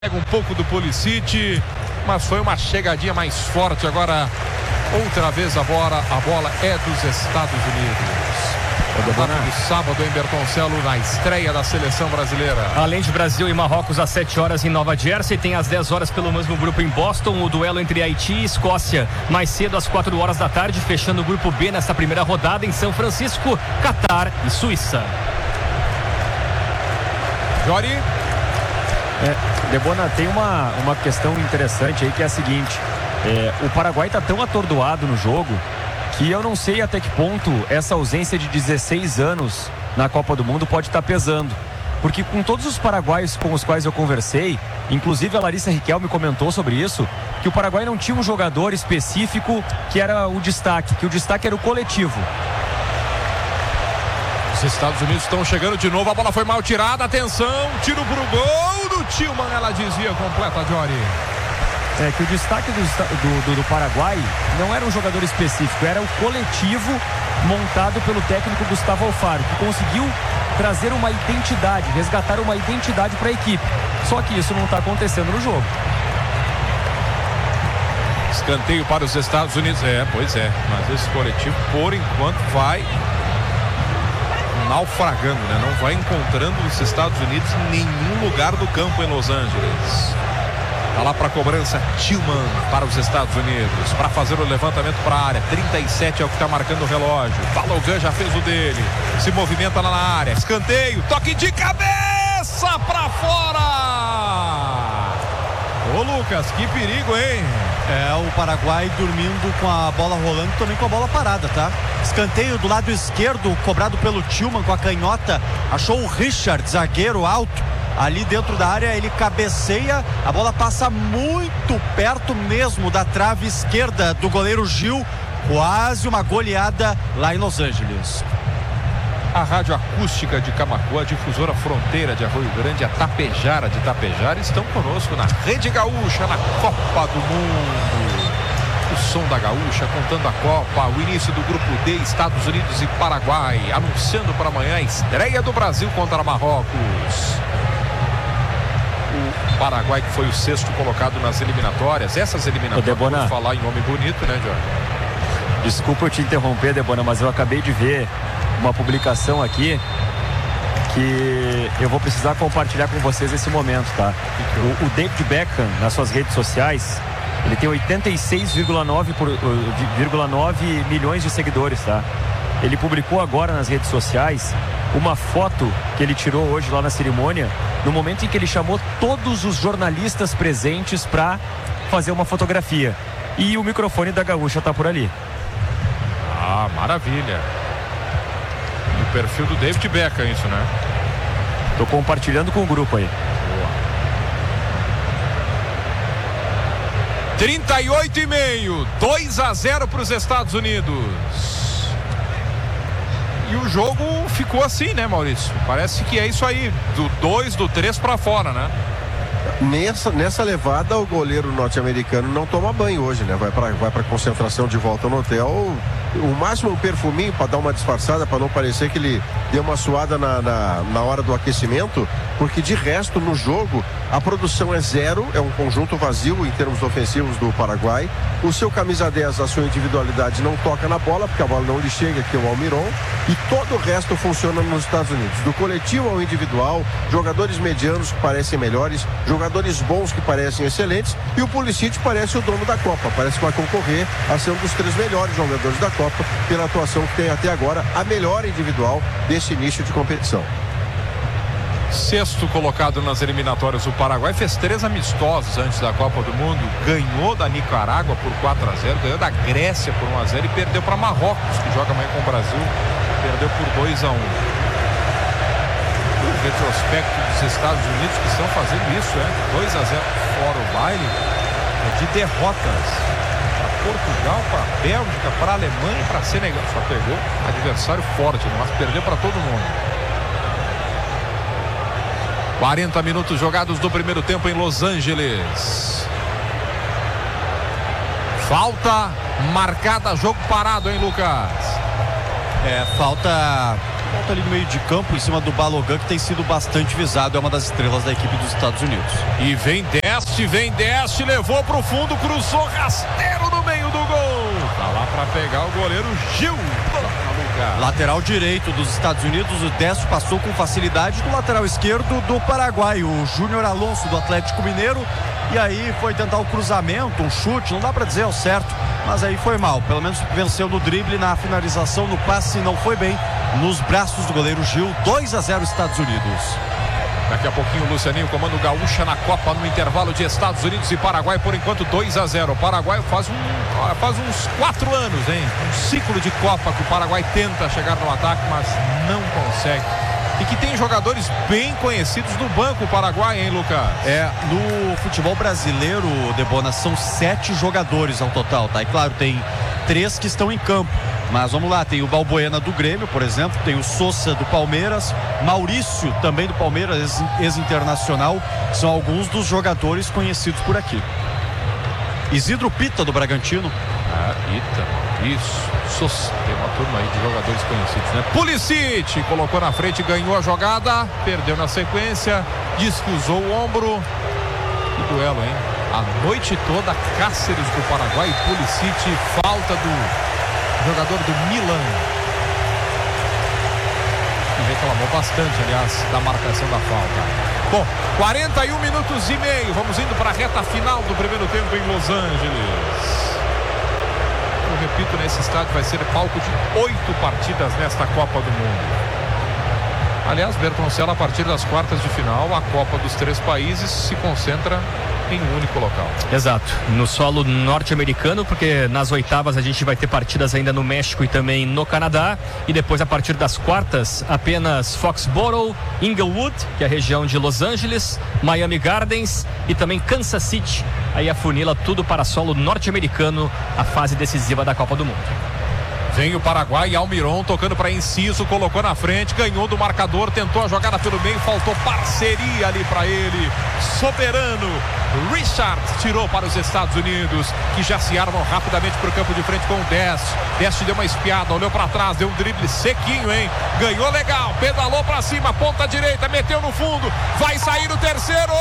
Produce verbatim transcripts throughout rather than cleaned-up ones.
Pega um pouco do Pulisic, mas foi uma chegadinha mais forte. Agora, outra vez a bola, a bola é dos Estados Unidos. No sábado em Bertoncello, na estreia da seleção brasileira. Além de Brasil e Marrocos às sete horas em Nova Jersey, tem às dez horas pelo mesmo grupo em Boston o duelo entre Haiti e Escócia. Mais cedo às quatro horas da tarde, fechando o grupo B nessa primeira rodada em São Francisco, Catar e Suíça. Jori? É, Debona, tem uma, uma questão interessante aí que é a seguinte: é, o Paraguai está tão atordoado no jogo que eu não sei até que ponto essa ausência de dezesseis anos na Copa do Mundo pode estar pesando. Porque com todos os paraguaios com os quais eu conversei, inclusive a Larissa Riquelme comentou sobre isso, que o Paraguai não tinha um jogador específico que era o destaque, que o destaque era o coletivo. Os Estados Unidos estão chegando de novo, a bola foi mal tirada, atenção, tiro pro gol do Tillman, ela dizia, completa, Jory. É que o destaque do, do, do, do Paraguai não era um jogador específico, era o coletivo montado pelo técnico Gustavo Alfaro, que conseguiu trazer uma identidade, resgatar uma identidade para a equipe. Só que isso não está acontecendo no jogo. Escanteio para os Estados Unidos. É, pois é, mas esse coletivo, por enquanto, vai naufragando, né? Não vai encontrando os Estados Unidos em nenhum lugar do campo em Los Angeles. Tá lá para cobrança, Tillman para os Estados Unidos, para fazer o levantamento para a área. trinta e sete é o que está marcando o relógio. Balogun já fez o dele, se movimenta lá na área. Escanteio, toque de cabeça para fora. Ô Lucas, que perigo, hein? É, o Paraguai dormindo com a bola rolando, também com a bola parada, tá? Escanteio do lado esquerdo, cobrado pelo Tillman com a canhota. Achou o Richard, zagueiro alto, ali dentro da área, ele cabeceia, a bola passa muito perto mesmo da trave esquerda do goleiro Gil. Quase uma goleada lá em Los Angeles. A Rádio Acústica de Camaquã, a Difusora Fronteira de Arroio Grande, a Tapejara de Tapejara estão conosco na Rede Gaúcha, na Copa do Mundo. O som da Gaúcha contando a Copa, o início do grupo D, Estados Unidos e Paraguai, anunciando para amanhã a estreia do Brasil contra Marrocos. O Paraguai, que foi o sexto colocado nas eliminatórias, essas eliminatórias, vou falar em nome bonito, né, Jorge? Desculpa eu te interromper, Debona, mas eu acabei de ver uma publicação aqui que eu vou precisar compartilhar com vocês nesse momento, tá? O, o David Beckham, nas suas redes sociais, ele tem oitenta e seis vírgula nove milhões de seguidores, tá? Ele publicou agora nas redes sociais uma foto que ele tirou hoje lá na cerimônia, no momento em que ele chamou todos os jornalistas presentes para fazer uma fotografia. E o microfone da Gaúcha tá por ali. Ah, maravilha. No perfil do David Beckham, isso, né? Tô compartilhando com o grupo aí. Boa. trinta e oito e meio, dois a zero para os Estados Unidos. E o jogo ficou assim, né, Maurício? Parece que é isso aí, do dois, do três para fora, né? Nessa, nessa levada, o goleiro norte-americano não toma banho hoje, né? Vai para vai para concentração de volta no hotel. O máximo um perfuminho para dar uma disfarçada, para não parecer que ele deu uma suada na, na, na hora do aquecimento, porque de resto no jogo a produção é zero, é um conjunto vazio em termos ofensivos do Paraguai. O seu camisa dez, a sua individualidade não toca na bola, porque a bola não lhe chega, que é o Almiron, e todo o resto funciona nos Estados Unidos, do coletivo ao individual, jogadores medianos que parecem melhores, jogadores bons que parecem excelentes, e o Pulisic parece o dono da Copa, parece que vai concorrer a ser um dos três melhores jogadores da Copa, pela atuação que tem até agora, a melhor individual desse início de competição. Sexto colocado nas eliminatórias, o Paraguai fez três amistosos antes da Copa do Mundo, ganhou da Nicarágua por quatro a zero, ganhou da Grécia por um a zero e perdeu para Marrocos, que joga amanhã com o Brasil, perdeu por dois a um. O retrospecto dos Estados Unidos, que estão fazendo isso, é dois a zero fora o baile, é de derrotas. Portugal, para Bélgica, para Alemanha e para Senegal. Só pegou adversário forte, mas perdeu para todo mundo. quarenta minutos jogados do primeiro tempo em Los Angeles. Falta marcada, jogo parado, hein, Lucas? É, falta Volta ali no meio de campo, em cima do Balogun, que tem sido bastante visado, é uma das estrelas da equipe dos Estados Unidos. E vem deste, vem deste, levou pro fundo, cruzou rasteiro no meio do gol. Tá lá pra pegar o goleiro Gil. Lateral direito dos Estados Unidos, o Décio passou com facilidade do lateral esquerdo do Paraguai, o Júnior Alonso do Atlético Mineiro. E aí foi tentar o cruzamento, um chute, não dá pra dizer ao certo, mas aí foi mal. Pelo menos venceu no drible, na finalização, no passe não foi bem. Nos braços do goleiro Gil, dois a zero Estados Unidos. Daqui a pouquinho o Lucianinho comando Gaúcha na Copa no intervalo de Estados Unidos e Paraguai, por enquanto dois a zero. O Paraguai faz, um, faz uns quatro anos, hein? Um ciclo de Copa que o Paraguai tenta chegar no ataque, mas não consegue. E que tem jogadores bem conhecidos no banco, o Paraguai, hein, Lucas? É, no futebol brasileiro, Debona, são sete jogadores ao total, tá? E claro, tem três que estão em campo. Mas vamos lá, tem o Balbuena do Grêmio, por exemplo, tem o Sousa do Palmeiras, Maurício também do Palmeiras, ex-internacional, são alguns dos jogadores conhecidos por aqui. Isidro Pita do Bragantino. Ah, Pita, isso. Sousa, tem uma turma aí de jogadores conhecidos, né? Pulisic colocou na frente, ganhou a jogada, perdeu na sequência, descruzou o ombro. Que duelo, hein? A noite toda, Cáceres do Paraguai e Pulisic, falta do jogador do Milan, que reclamou bastante, aliás, da marcação da falta. Bom, quarenta e um minutos e meio, vamos indo para a reta final do primeiro tempo em Los Angeles. Eu repito, nesse estádio vai ser palco de oito partidas nesta Copa do Mundo. Aliás, Bertoncello, a partir das quartas de final, a Copa dos três países se concentra em um único local. Exato, no solo norte-americano, porque nas oitavas a gente vai ter partidas ainda no México e também no Canadá, e depois a partir das quartas apenas Foxborough, Inglewood, que é a região de Los Angeles, Miami Gardens e também Kansas City. Aí afunila tudo para solo norte-americano, a fase decisiva da Copa do Mundo. Vem o Paraguai, Almiron tocando para Enciso, colocou na frente, ganhou do marcador, tentou a jogada pelo meio, faltou parceria ali para ele. Soberano, Richard tirou para os Estados Unidos, que já se armam rapidamente para o campo de frente com o Dest. Dest deu uma espiada, olhou para trás, deu um drible sequinho, hein? Ganhou legal, pedalou para cima, ponta direita, meteu no fundo, vai sair o terceiro.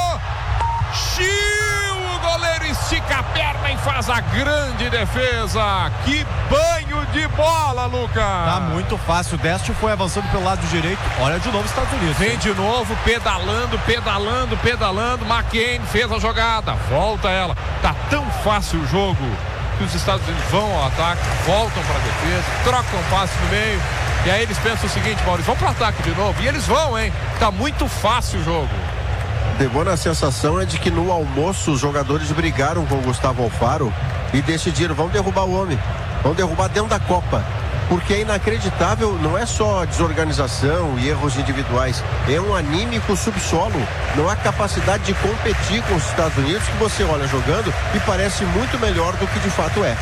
Gil, o goleiro estica a perna e faz a grande defesa. Que banho de bola, Lucas! Tá muito fácil. O Dest foi avançando pelo lado direito. Olha de novo os Estados Unidos. Vem de novo, pedalando, pedalando, pedalando. McCain fez a jogada. Volta ela. Tá tão fácil o jogo que os Estados Unidos vão ao ataque, voltam para a defesa, trocam passe no meio. E aí eles pensam o seguinte, Maurício, vão para o ataque de novo. E eles vão, hein? Tá muito fácil o jogo. Debona, a sensação é de que no almoço os jogadores brigaram com o Gustavo Alfaro e decidiram, vamos derrubar o homem, vamos derrubar dentro da Copa, porque é inacreditável, não é só desorganização e erros individuais, é um anímico subsolo, não há capacidade de competir com os Estados Unidos, que você olha jogando e parece muito melhor do que de fato é.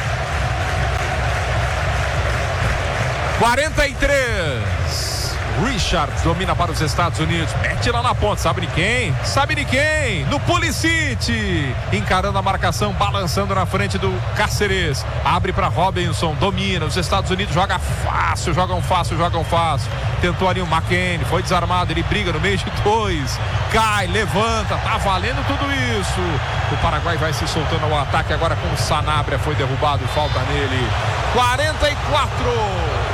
quarenta e três. Richard domina para os Estados Unidos, mete lá na ponta, sabe de quem? Sabe de quem? No Pulisic, encarando a marcação, balançando na frente do Cáceres, abre para Robinson, domina, os Estados Unidos joga fácil, jogam fácil, jogam fácil, tentou ali o McCain, foi desarmado, ele briga no meio de dois, cai, levanta, tá valendo tudo isso. O Paraguai vai se soltando ao ataque agora com o Sanabria, foi derrubado, falta nele. quarenta e quatro.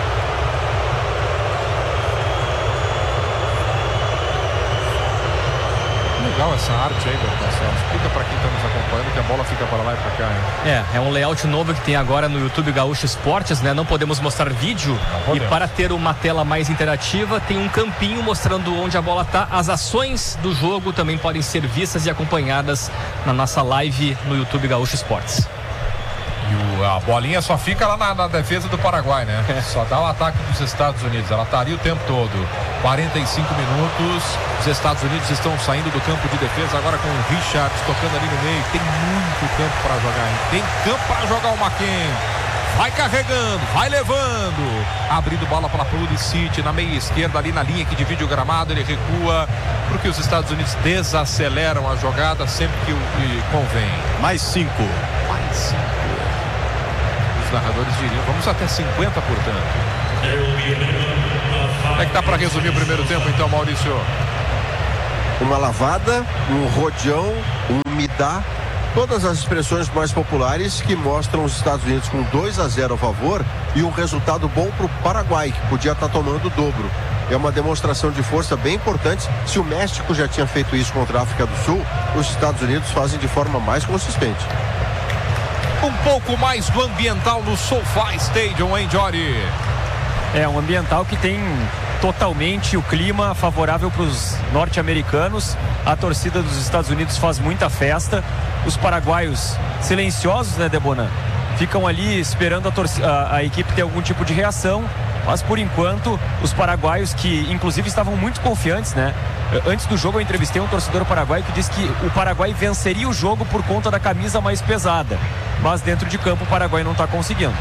Legal essa arte aí, Bertoncello. Explica para quem está nos acompanhando que a bola fica para lá e para cá, hein? É, é um layout novo que tem agora no YouTube Gaúcho Esportes, né? Não podemos mostrar vídeo. E para ter uma tela mais interativa, tem um campinho mostrando onde a bola tá. As ações do jogo também podem ser vistas e acompanhadas na nossa live no YouTube Gaúcho Esportes. E o, a bolinha só fica lá na, na defesa do Paraguai, né? É. Só dá o ataque dos Estados Unidos. Ela estaria o tempo todo. quarenta e cinco minutos. Os Estados Unidos estão saindo do campo de defesa agora com o Richard tocando ali no meio. Tem muito campo para jogar, hein? Tem campo para jogar o McCain. Vai carregando, vai levando. Abrindo bola para Pulisic na meia esquerda, ali na linha que divide o gramado. Ele recua, porque os Estados Unidos desaceleram a jogada sempre que, que convém. Mais cinco. Mais cinco. Os narradores diriam, vamos até cinquenta, portanto. Como é que tá para resumir o primeiro tempo, então, Maurício? Uma lavada, um rodeão, um midá, todas as expressões mais populares que mostram os Estados Unidos com dois a zero a favor e um resultado bom para o Paraguai, que podia estar tomando o dobro. É uma demonstração de força bem importante. Se o México já tinha feito isso contra a África do Sul, os Estados Unidos fazem de forma mais consistente. Um pouco mais do ambiental no SoFi Stadium, hein, Jory? É um ambiental que tem totalmente o clima favorável para os norte-americanos. A torcida dos Estados Unidos faz muita festa. Os paraguaios silenciosos, né, Debona? Ficam ali esperando a, torcida, a, a equipe ter algum tipo de reação. Mas por enquanto, os paraguaios, que inclusive estavam muito confiantes, né? Antes do jogo eu entrevistei um torcedor paraguaio que disse que o Paraguai venceria o jogo por conta da camisa mais pesada. Mas dentro de campo o Paraguai não está conseguindo.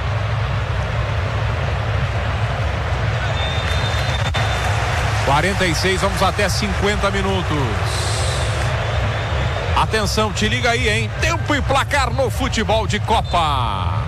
quarenta e seis, vamos até cinquenta minutos. Atenção, te liga aí, hein? Tempo e placar no futebol de Copa.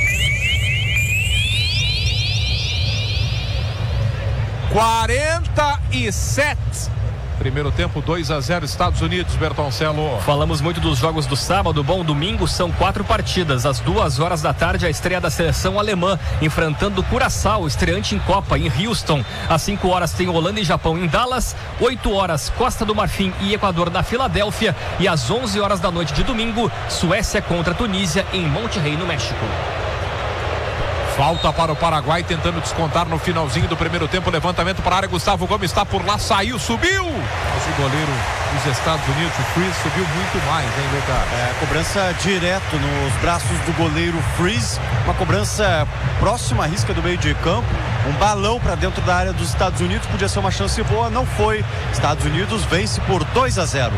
quarenta e sete. Primeiro tempo, dois a zero Estados Unidos, Bertoncello. Falamos muito dos jogos do sábado. Bom, domingo são quatro partidas. Às duas horas da tarde, a estreia da seleção alemã, enfrentando o Curaçao, estreante em Copa, em Houston. Às cinco horas tem Holanda e Japão em Dallas. oito horas, Costa do Marfim e Equador na Filadélfia. E às onze horas da noite de domingo, Suécia contra Tunísia em Monterrey, no México. Falta para o Paraguai, tentando descontar no finalzinho do primeiro tempo. Levantamento para a área, Gustavo Gomes está por lá, saiu, subiu. Mas o goleiro dos Estados Unidos, o Freeze, subiu muito mais, hein, Lucas? É, cobrança direto nos braços do goleiro Freeze. Uma cobrança próxima à risca do meio de campo. Um balão para dentro da área dos Estados Unidos. Podia ser uma chance boa, não foi. Estados Unidos vence por dois a zero.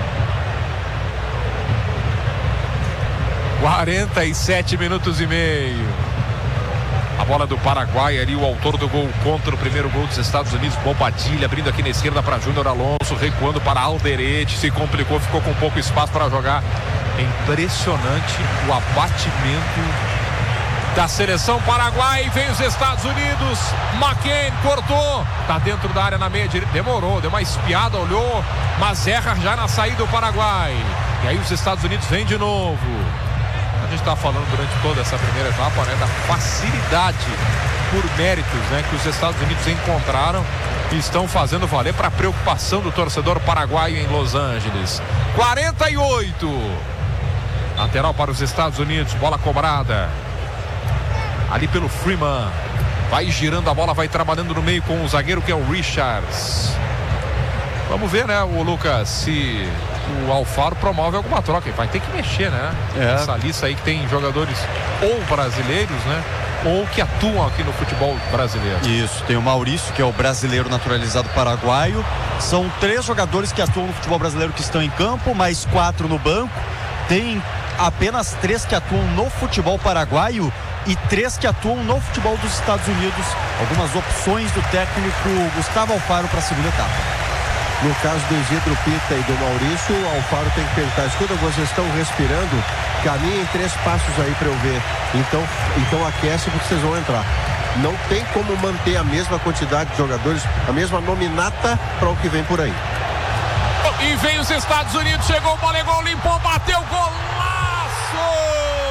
quarenta e sete minutos e meio. A bola do Paraguai ali, o autor do gol contra o primeiro gol dos Estados Unidos, Bobadilha, abrindo aqui na esquerda para Júnior Alonso, recuando para Alderete, se complicou, ficou com pouco espaço para jogar. É impressionante o abatimento da seleção paraguai. Vem os Estados Unidos, McCain cortou, tá dentro da área na meia direita, demorou, deu uma espiada, olhou, mas erra já na saída do Paraguai. E aí os Estados Unidos vêm de novo. A gente está falando durante toda essa primeira etapa, né, da facilidade por méritos, né, que os Estados Unidos encontraram e estão fazendo valer para a preocupação do torcedor paraguaio em Los Angeles. quarenta e oito. Lateral para os Estados Unidos, bola cobrada. Ali pelo Freeman. Vai girando a bola, vai trabalhando no meio com o zagueiro que é o Richards. Vamos ver, né, o Lucas, se o Alfaro promove alguma troca. Vai ter que mexer, né? É. Essa lista aí que tem jogadores ou brasileiros, né? Ou que atuam aqui no futebol brasileiro. Isso, tem o Maurício, que é o brasileiro naturalizado paraguaio. São três jogadores que atuam no futebol brasileiro que estão em campo, mais quatro no banco. Tem apenas três que atuam no futebol paraguaio e três que atuam no futebol dos Estados Unidos. Algumas opções do técnico Gustavo Alfaro para a segunda etapa. No caso do Isidro Pita e do Maurício, o Alfaro tem que perguntar: escuta, vocês estão respirando? Caminhem três passos aí para eu ver. Então, então aquece porque vocês vão entrar. Não tem como manter a mesma quantidade de jogadores, a mesma nominata para o que vem por aí. E vem os Estados Unidos, chegou o Molegol, limpou, bateu, golaço!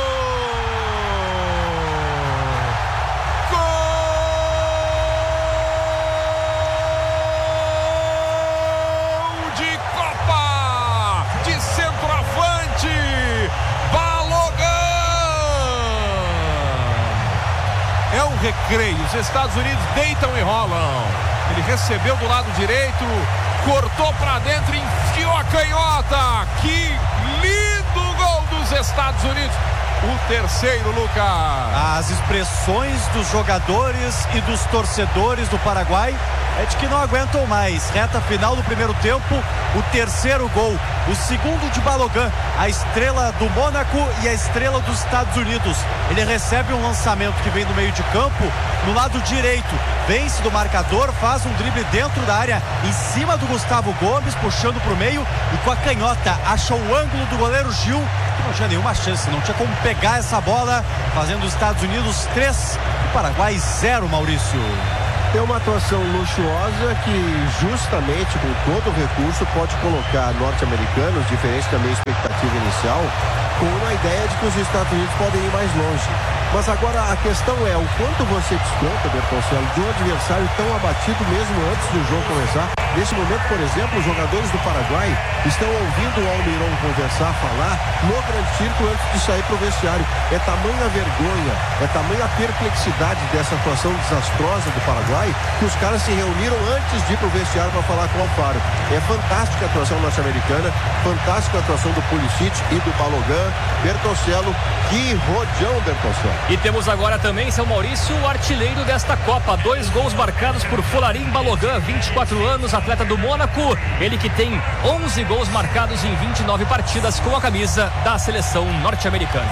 Recreio, os Estados Unidos deitam e rolam. Ele recebeu do lado direito, cortou para dentro e enfiou a canhota. Que lindo gol dos Estados Unidos. O terceiro, Lucas. As expressões dos jogadores e dos torcedores do Paraguai é de que não aguentam mais. Reta final do primeiro tempo, o terceiro gol, o segundo de Balogan, a estrela do Mônaco e a estrela dos Estados Unidos. Ele recebe um lançamento que vem do meio de campo, no lado direito, vence do marcador, faz um drible dentro da área, em cima do Gustavo Gomes, puxando para o meio e com a canhota acha o ângulo do goleiro Gil, que não tinha nenhuma chance, não tinha como pegar essa bola, fazendo os Estados Unidos três, o Paraguai zero, Maurício. Tem uma atuação luxuosa que justamente com todo o recurso pode colocar norte-americanos, diferente da minha expectativa inicial, com uma ideia de que os Estados Unidos podem ir mais longe. Mas agora a questão é o quanto você desconta, Bertoncello, de um adversário tão abatido mesmo antes do jogo começar. Nesse momento, por exemplo, os jogadores do Paraguai estão ouvindo o Almiron conversar, falar no grande círculo antes de sair para o vestiário. É tamanha vergonha, é tamanha perplexidade dessa atuação desastrosa do Paraguai que os caras se reuniram antes de ir para o vestiário para falar com o Alfaro. É fantástica a atuação norte-americana, fantástica a atuação do Pulisic e do Balogun. Bertoncello, que rodeão, Bertoncello. E temos agora também, São Maurício, o artilheiro desta Copa. Dois gols marcados por Folarin Balogun, vinte e quatro anos, atleta do Mônaco. Ele que tem onze gols marcados em vinte e nove partidas com a camisa da seleção norte-americana.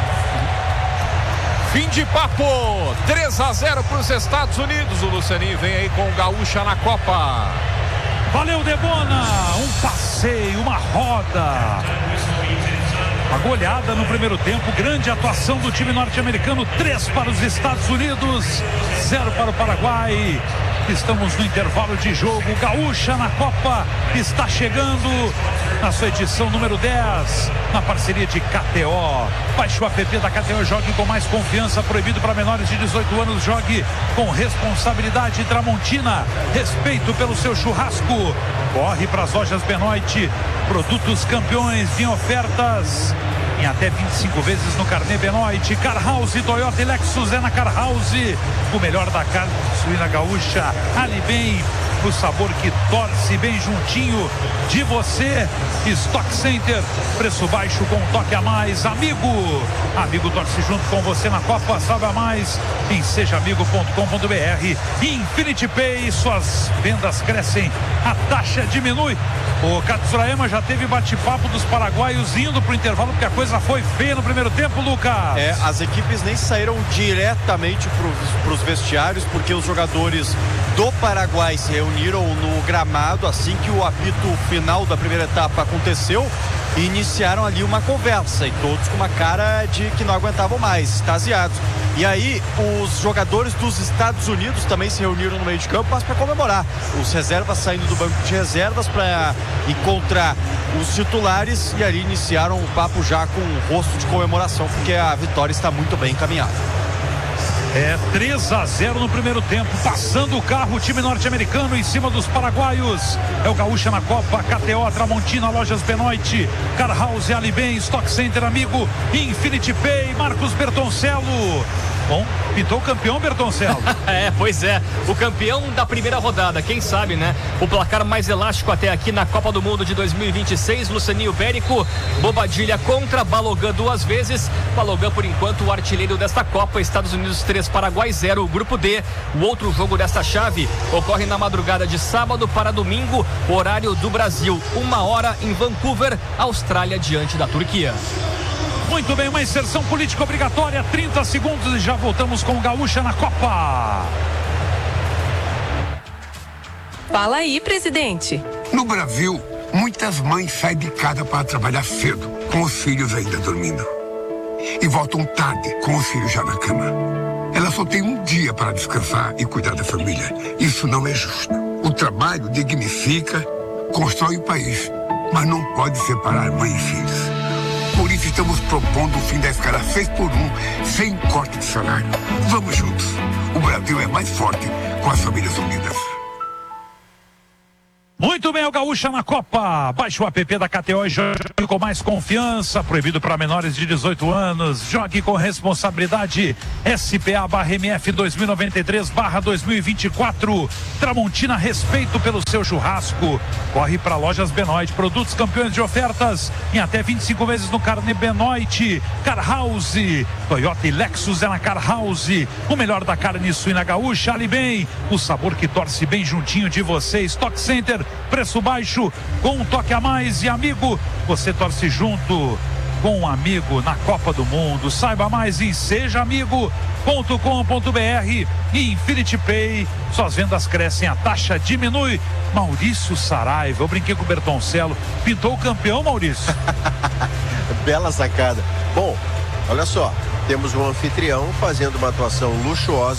Fim de papo, três a zero para os Estados Unidos. O Lucianinho vem aí com o Gaúcha na Copa. Valeu, Debona, um passeio, uma roda. Uma goleada no primeiro tempo, grande atuação do time norte-americano, três para os Estados Unidos, zero para o Paraguai. Estamos no intervalo de jogo. Gaúcha na Copa está chegando na sua edição número dez, na parceria de K T O. Baixe o app da K T O, jogue com mais confiança. Proibido para menores de dezoito anos, jogue com responsabilidade. Tramontina, respeito pelo seu churrasco. Corre para as lojas Benoit, produtos campeões em ofertas em até vinte e cinco vezes no carnê Benoit. Car House, Toyota e Lexus é na Car House. O melhor da carne suína gaúcha, ali bem, o sabor que torce bem juntinho de você. Stock Center, preço baixo com um toque a mais. Amigo, amigo torce junto com você na Copa, sabe a mais em seja amigo ponto com ponto b r. Infinity Pay, suas vendas crescem, a taxa diminui. O Katsuraema já teve bate-papo dos paraguaios indo para o intervalo porque a coisa foi feia no primeiro tempo, Lucas. É, as equipes nem saíram diretamente para os vestiários porque os jogadores do Paraguai se reuniram no gramado assim que o apito final da primeira etapa aconteceu e iniciaram ali uma conversa, e todos com uma cara de que não aguentavam mais, extasiados. E aí os jogadores dos Estados Unidos também se reuniram no meio de campo, mas para comemorar. Os reservas saindo do banco de reservas para encontrar os titulares, e ali iniciaram o papo já com um rosto de comemoração, porque a vitória está muito bem encaminhada. É três a zero no primeiro tempo, passando o carro, o time norte-americano em cima dos paraguaios. É o Gaúcha na Copa, K T O, Tramontina, Lojas Benoit, Car House, Ali Bem, Stock Center, amigo, Infinity Pay, Marcos Bertoncello. Bom, pintou o campeão, Bertoncello. É, pois é, o campeão da primeira rodada, quem sabe, né? O placar mais elástico até aqui na Copa do Mundo de dois mil e vinte e seis, Lucianinho Bérico, Bobadilha contra Balogun duas vezes. Balogun, por enquanto, o artilheiro desta Copa. Estados Unidos três, Paraguai zero. Grupo D, o outro jogo desta chave ocorre na madrugada de sábado para domingo, horário do Brasil, uma hora em Vancouver, Austrália, diante da Turquia. Muito bem, uma inserção política obrigatória, trinta segundos e já voltamos com o Gaúcha na Copa. Fala aí, presidente. No Brasil, muitas mães saem de casa para trabalhar cedo, com os filhos ainda dormindo. E voltam tarde, com os filhos já na cama. Elas só têm um dia para descansar e cuidar da família. Isso não é justo. O trabalho dignifica, constrói o país, mas não pode separar mãe e filhos. Por isso estamos propondo o fim da escala seis por um, sem corte de salário. Vamos juntos. O Brasil é mais forte com as famílias unidas. Muito bem, o Gaúcha na Copa. Baixe o app da K T O e jogue com mais confiança. Proibido para menores de dezoito anos. Jogue com responsabilidade. S P A barra M F dois mil e noventa e três barra dois mil e vinte e quatro. Tramontina, respeito pelo seu churrasco. Corre para Lojas Benoit. Produtos campeões de ofertas em até vinte e cinco vezes no carnê Benoit. Car House, Toyota e Lexus é na Car House. O melhor da carne suína gaúcha. Ali bem, o sabor que torce bem juntinho de você. Stock Center, preço baixo com um toque a mais. E amigo, você torce junto com um amigo na Copa do Mundo. Saiba mais em seja amigo ponto com ponto b r. E Infinity Pay, suas vendas crescem, a taxa diminui. Maurício Saraiva, eu brinquei com o Bertoncello, pintou o campeão, Maurício. Bela sacada. Bom, olha só, temos um anfitrião fazendo uma atuação luxuosa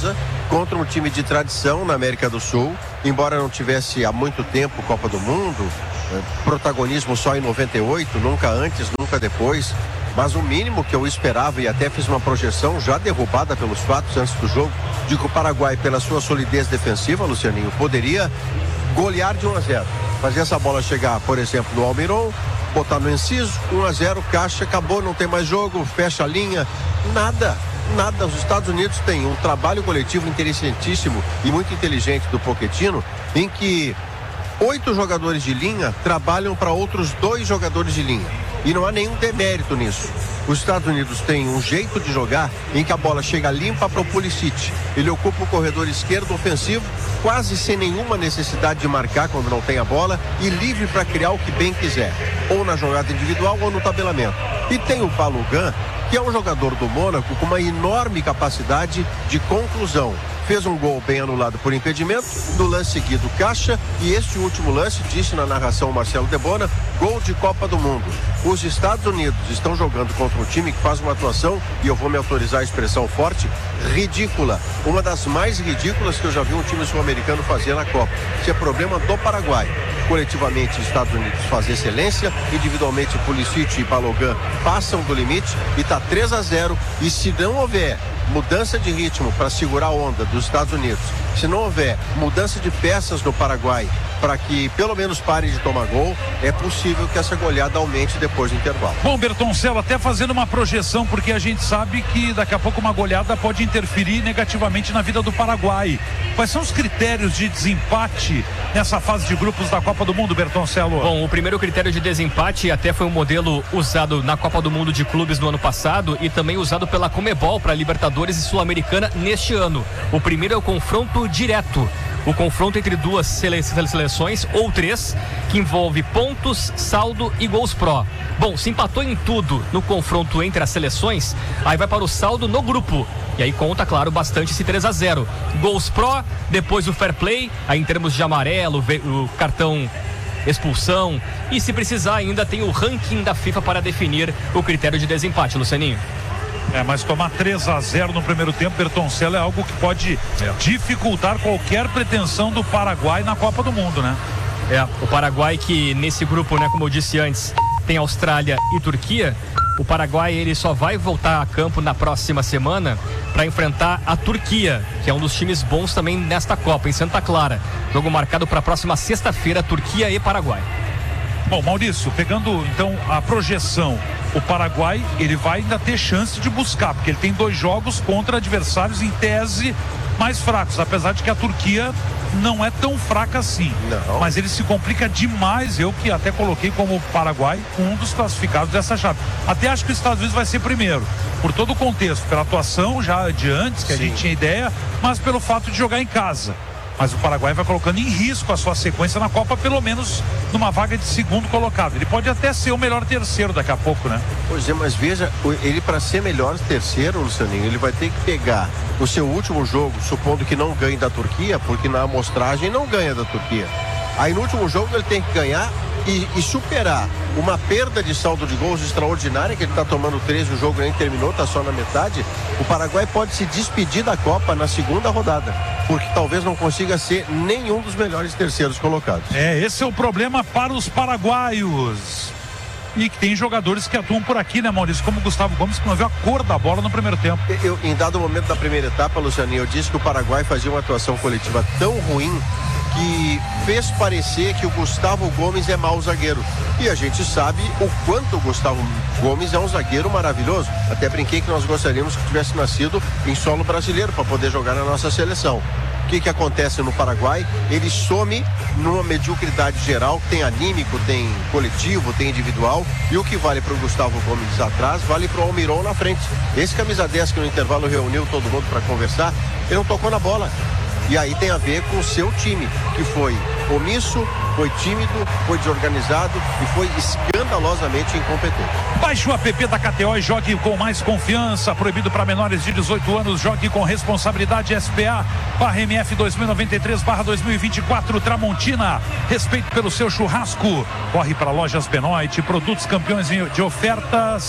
contra um time de tradição na América do Sul, embora não tivesse há muito tempo Copa do Mundo, protagonismo só em noventa e oito, nunca antes, nunca depois, mas o mínimo que eu esperava, e até fiz uma projeção já derrubada pelos fatos antes do jogo, de que o Paraguai, pela sua solidez defensiva, Lucianinho, poderia golear de um a zero, fazer essa bola chegar, por exemplo, no Almiron, botar no inciso, um a zero, caixa, acabou, não tem mais jogo, fecha a linha, nada. Nada, os Estados Unidos têm um trabalho coletivo interessantíssimo e muito inteligente do Pochettino, em que oito jogadores de linha trabalham para outros dois jogadores de linha. E não há nenhum demérito nisso. Os Estados Unidos têm um jeito de jogar em que a bola chega limpa para o Pulisic. Ele ocupa o corredor esquerdo ofensivo, quase sem nenhuma necessidade de marcar quando não tem a bola, e livre para criar o que bem quiser, ou na jogada individual ou no tabelamento. E tem o Balogun, que é um jogador do Mônaco com uma enorme capacidade de conclusão. Fez um gol bem anulado por impedimento, no lance seguido caixa, e este último lance, disse na narração Marcelo Debona, gol de Copa do Mundo. Os Estados Unidos estão jogando contra um time que faz uma atuação, e eu vou me autorizar a expressão forte, ridícula. Uma das mais ridículas que eu já vi um time sul-americano fazer na Copa. Isso é problema do Paraguai. Coletivamente, os Estados Unidos fazem excelência, individualmente Pulisic e Balogun passam do limite, e está três a zero, e se não houver mudança de ritmo para segurar a onda dos Estados Unidos, se não houver mudança de peças no Paraguai para que pelo menos pare de tomar gol, é possível que essa goleada aumente depois do intervalo. Bom, Bertoncello, até fazendo uma projeção, porque a gente sabe que daqui a pouco uma goleada pode interferir negativamente na vida do Paraguai. Quais são os critérios de desempate nessa fase de grupos da Copa do Mundo, Bertoncello? Bom, o primeiro critério de desempate até foi um modelo usado na Copa do Mundo de Clubes no ano passado e também usado pela Conmebol para Libertadores e Sul-Americana neste ano. O primeiro é o confronto direto. O confronto entre duas sele- seleções, ou três, que envolve pontos, saldo e gols pró. Bom, se empatou em tudo no confronto entre as seleções, aí vai para o saldo no grupo. E aí conta, claro, bastante esse três a zero. Gols pró, depois o fair play, aí em termos de amarelo, o cartão expulsão. E se precisar ainda tem o ranking da FIFA para definir o critério de desempate, Lucianinho. É, mas tomar três a zero no primeiro tempo, Bertoncello, é algo que pode é. dificultar qualquer pretensão do Paraguai na Copa do Mundo, né? É, o Paraguai que nesse grupo, né, como eu disse antes, tem Austrália e Turquia. O Paraguai, ele só vai voltar a campo na próxima semana para enfrentar a Turquia, que é um dos times bons também nesta Copa, em Santa Clara. Jogo marcado para a próxima sexta-feira, Turquia e Paraguai. Bom, Maurício, pegando então a projeção, o Paraguai, ele vai ainda ter chance de buscar, porque ele tem dois jogos contra adversários em tese mais fracos, apesar de que a Turquia não é tão fraca assim. Não. Mas ele se complica demais, eu que até coloquei como Paraguai um dos classificados dessa chave. Até acho que os Estados Unidos vai ser primeiro, por todo o contexto, pela atuação já de antes, que Sim. a gente tinha ideia, mas pelo fato de jogar em casa. Mas o Paraguai vai colocando em risco a sua sequência na Copa, pelo menos numa vaga de segundo colocado. Ele pode até ser o melhor terceiro daqui a pouco, né? Pois é, mas veja, ele para ser melhor terceiro, Lucianinho, ele vai ter que pegar o seu último jogo, supondo que não ganhe da Turquia, porque na amostragem não ganha da Turquia. Aí no último jogo ele tem que ganhar e, e superar uma perda de saldo de gols extraordinária, que ele está tomando três, o jogo nem terminou, está só na metade. O Paraguai pode se despedir da Copa na segunda rodada, porque talvez não consiga ser nenhum dos melhores terceiros colocados. É, esse é o problema para os paraguaios. E que tem jogadores que atuam por aqui, né, Maurício? Como o Gustavo Gomes, que não viu a cor da bola no primeiro tempo. Eu, em dado momento da primeira etapa, Lucianinho, eu disse que o Paraguai fazia uma atuação coletiva tão ruim que fez parecer que o Gustavo Gomes é mau zagueiro. E a gente sabe o quanto o Gustavo Gomes é um zagueiro maravilhoso. Até brinquei que nós gostaríamos que tivesse nascido em solo brasileiro para poder jogar na nossa seleção. O que que acontece no Paraguai? Ele some numa mediocridade geral, tem anímico, tem coletivo, tem individual, e o que vale para o Gustavo Gomes atrás, vale para o Almiron na frente. Esse camisa dez que no intervalo reuniu todo mundo para conversar, ele não tocou na bola. E aí tem a ver com o seu time, que foi omisso, foi tímido, foi desorganizado e foi escandalosamente incompetente. Baixe o app da K T O e jogue com mais confiança. Proibido para menores de dezoito anos. Jogue com responsabilidade. S P A barra M F dois mil e noventa e três barra dois mil e vinte e quatro Tramontina. Respeito pelo seu churrasco. Corre para Lojas Benoit. Produtos campeões de ofertas.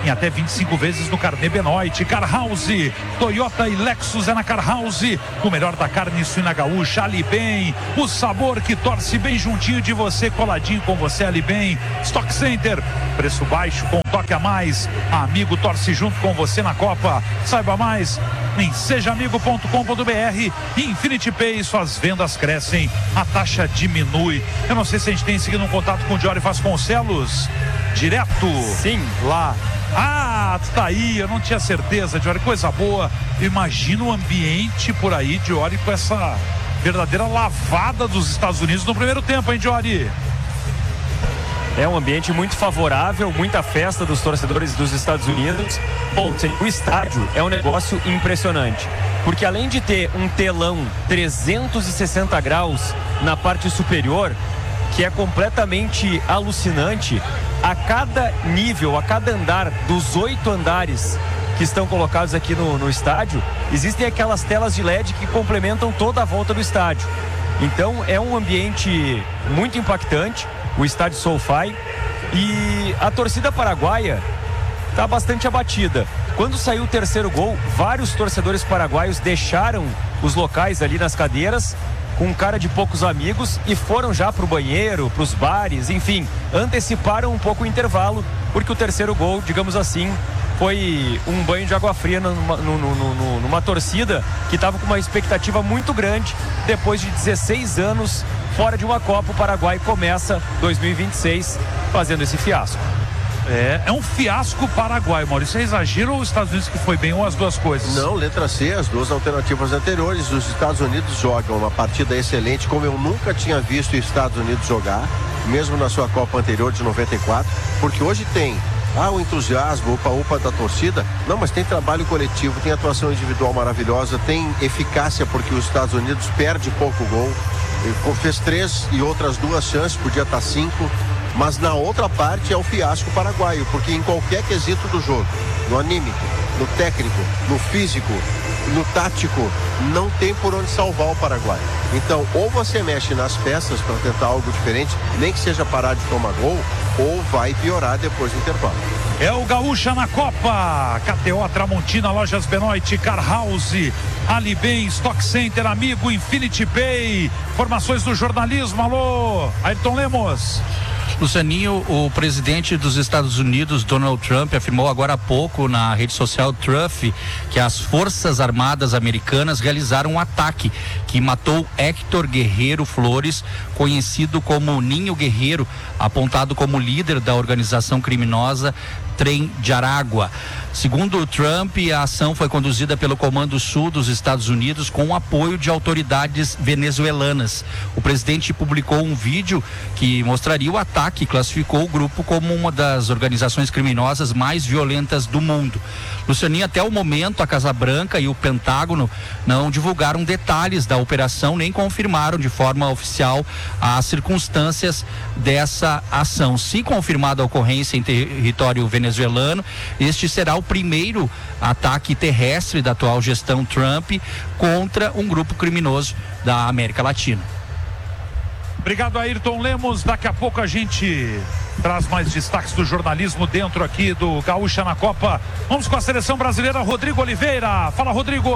em até vinte e cinco vezes no carnê Benoit. Car House, Toyota e Lexus é na Car House. O melhor da carne suína gaúcha, Ali Bem. O sabor que torce bem juntinho de você, coladinho com você, Ali Bem. Stock Center, preço baixo com toque a mais. Amigo torce junto com você na Copa. Saiba mais em seja amigo ponto com ponto br. Infinity Pay, suas vendas crescem, a taxa diminui. Eu não sei se a gente tem seguido um contato com o Diori Vasconcelos. Direto. Sim. Lá. Ah, tá aí, eu não tinha certeza, Diori, coisa boa. Imagina o ambiente por aí, Diori, com essa verdadeira lavada dos Estados Unidos no primeiro tempo, hein, Diori? É um ambiente muito favorável, muita festa dos torcedores dos Estados Unidos. Bom, o estádio é um negócio impressionante, porque além de ter um telão trezentos e sessenta graus na parte superior, que é completamente alucinante, a cada nível, a cada andar dos oito andares que estão colocados aqui no, no estádio, existem aquelas telas de L E D que complementam toda a volta do estádio. Então é um ambiente muito impactante, o estádio SoFi, e a torcida paraguaia está bastante abatida. Quando saiu o terceiro gol, vários torcedores paraguaios deixaram os locais ali nas cadeiras com cara de poucos amigos e foram já para o banheiro, para os bares, enfim, anteciparam um pouco o intervalo, porque o terceiro gol, digamos assim, foi um banho de água fria numa, numa, numa, numa torcida que estava com uma expectativa muito grande. Depois de dezesseis anos fora de uma Copa, o Paraguai começa dois mil e vinte e seis fazendo esse fiasco. É, é um fiasco paraguaio, Maurício. É exagero ou os Estados Unidos que foi bem, ou as duas coisas? Não, letra C, as duas alternativas anteriores. Os Estados Unidos jogam uma partida excelente, como eu nunca tinha visto os Estados Unidos jogar, mesmo na sua Copa anterior de noventa e quatro, porque hoje tem ah, o entusiasmo, upa-upa da torcida. Não, mas tem trabalho coletivo, tem atuação individual maravilhosa, tem eficácia, porque os Estados Unidos perde pouco gol. Ele fez três e outras duas chances, podia estar cinco. Mas na outra parte é o fiasco paraguaio, porque em qualquer quesito do jogo, no anímico, no técnico, no físico, no tático, não tem por onde salvar o Paraguai. Então, ou você mexe nas peças para tentar algo diferente, nem que seja parar de tomar gol, ou vai piorar depois do intervalo. É o Gaúcha na Copa. K T O, Tramontina, Lojas Benoit, Car House, Ali Bem, Stock Center, Amigo, Infinity Pay. Informações do jornalismo. Alô, Ayrton Lemos. Lucianinho, o presidente dos Estados Unidos, Donald Trump, afirmou agora há pouco na rede social Truth que as Forças Armadas Americanas realizaram um ataque que matou Héctor Guerreiro Flores, conhecido como Ninho Guerreiro, apontado como líder da organização criminosa Trem de Aragua. Segundo o Trump, a ação foi conduzida pelo Comando Sul dos Estados Unidos com o apoio de autoridades venezuelanas. O presidente publicou um vídeo que mostraria o ataque e classificou o grupo como uma das organizações criminosas mais violentas do mundo. Lucianinho, até o momento, a Casa Branca e o Pentágono não divulgaram detalhes da operação, nem confirmaram de forma oficial as circunstâncias dessa ação. Se confirmada a ocorrência em território venezuelano, este será o primeiro ataque terrestre da atual gestão Trump contra um grupo criminoso da América Latina. Obrigado, Ayrton Lemos. Daqui a pouco a gente traz mais destaques do jornalismo dentro aqui do Gaúcha na Copa. Vamos com a seleção brasileira, Rodrigo Oliveira. Fala, Rodrigo.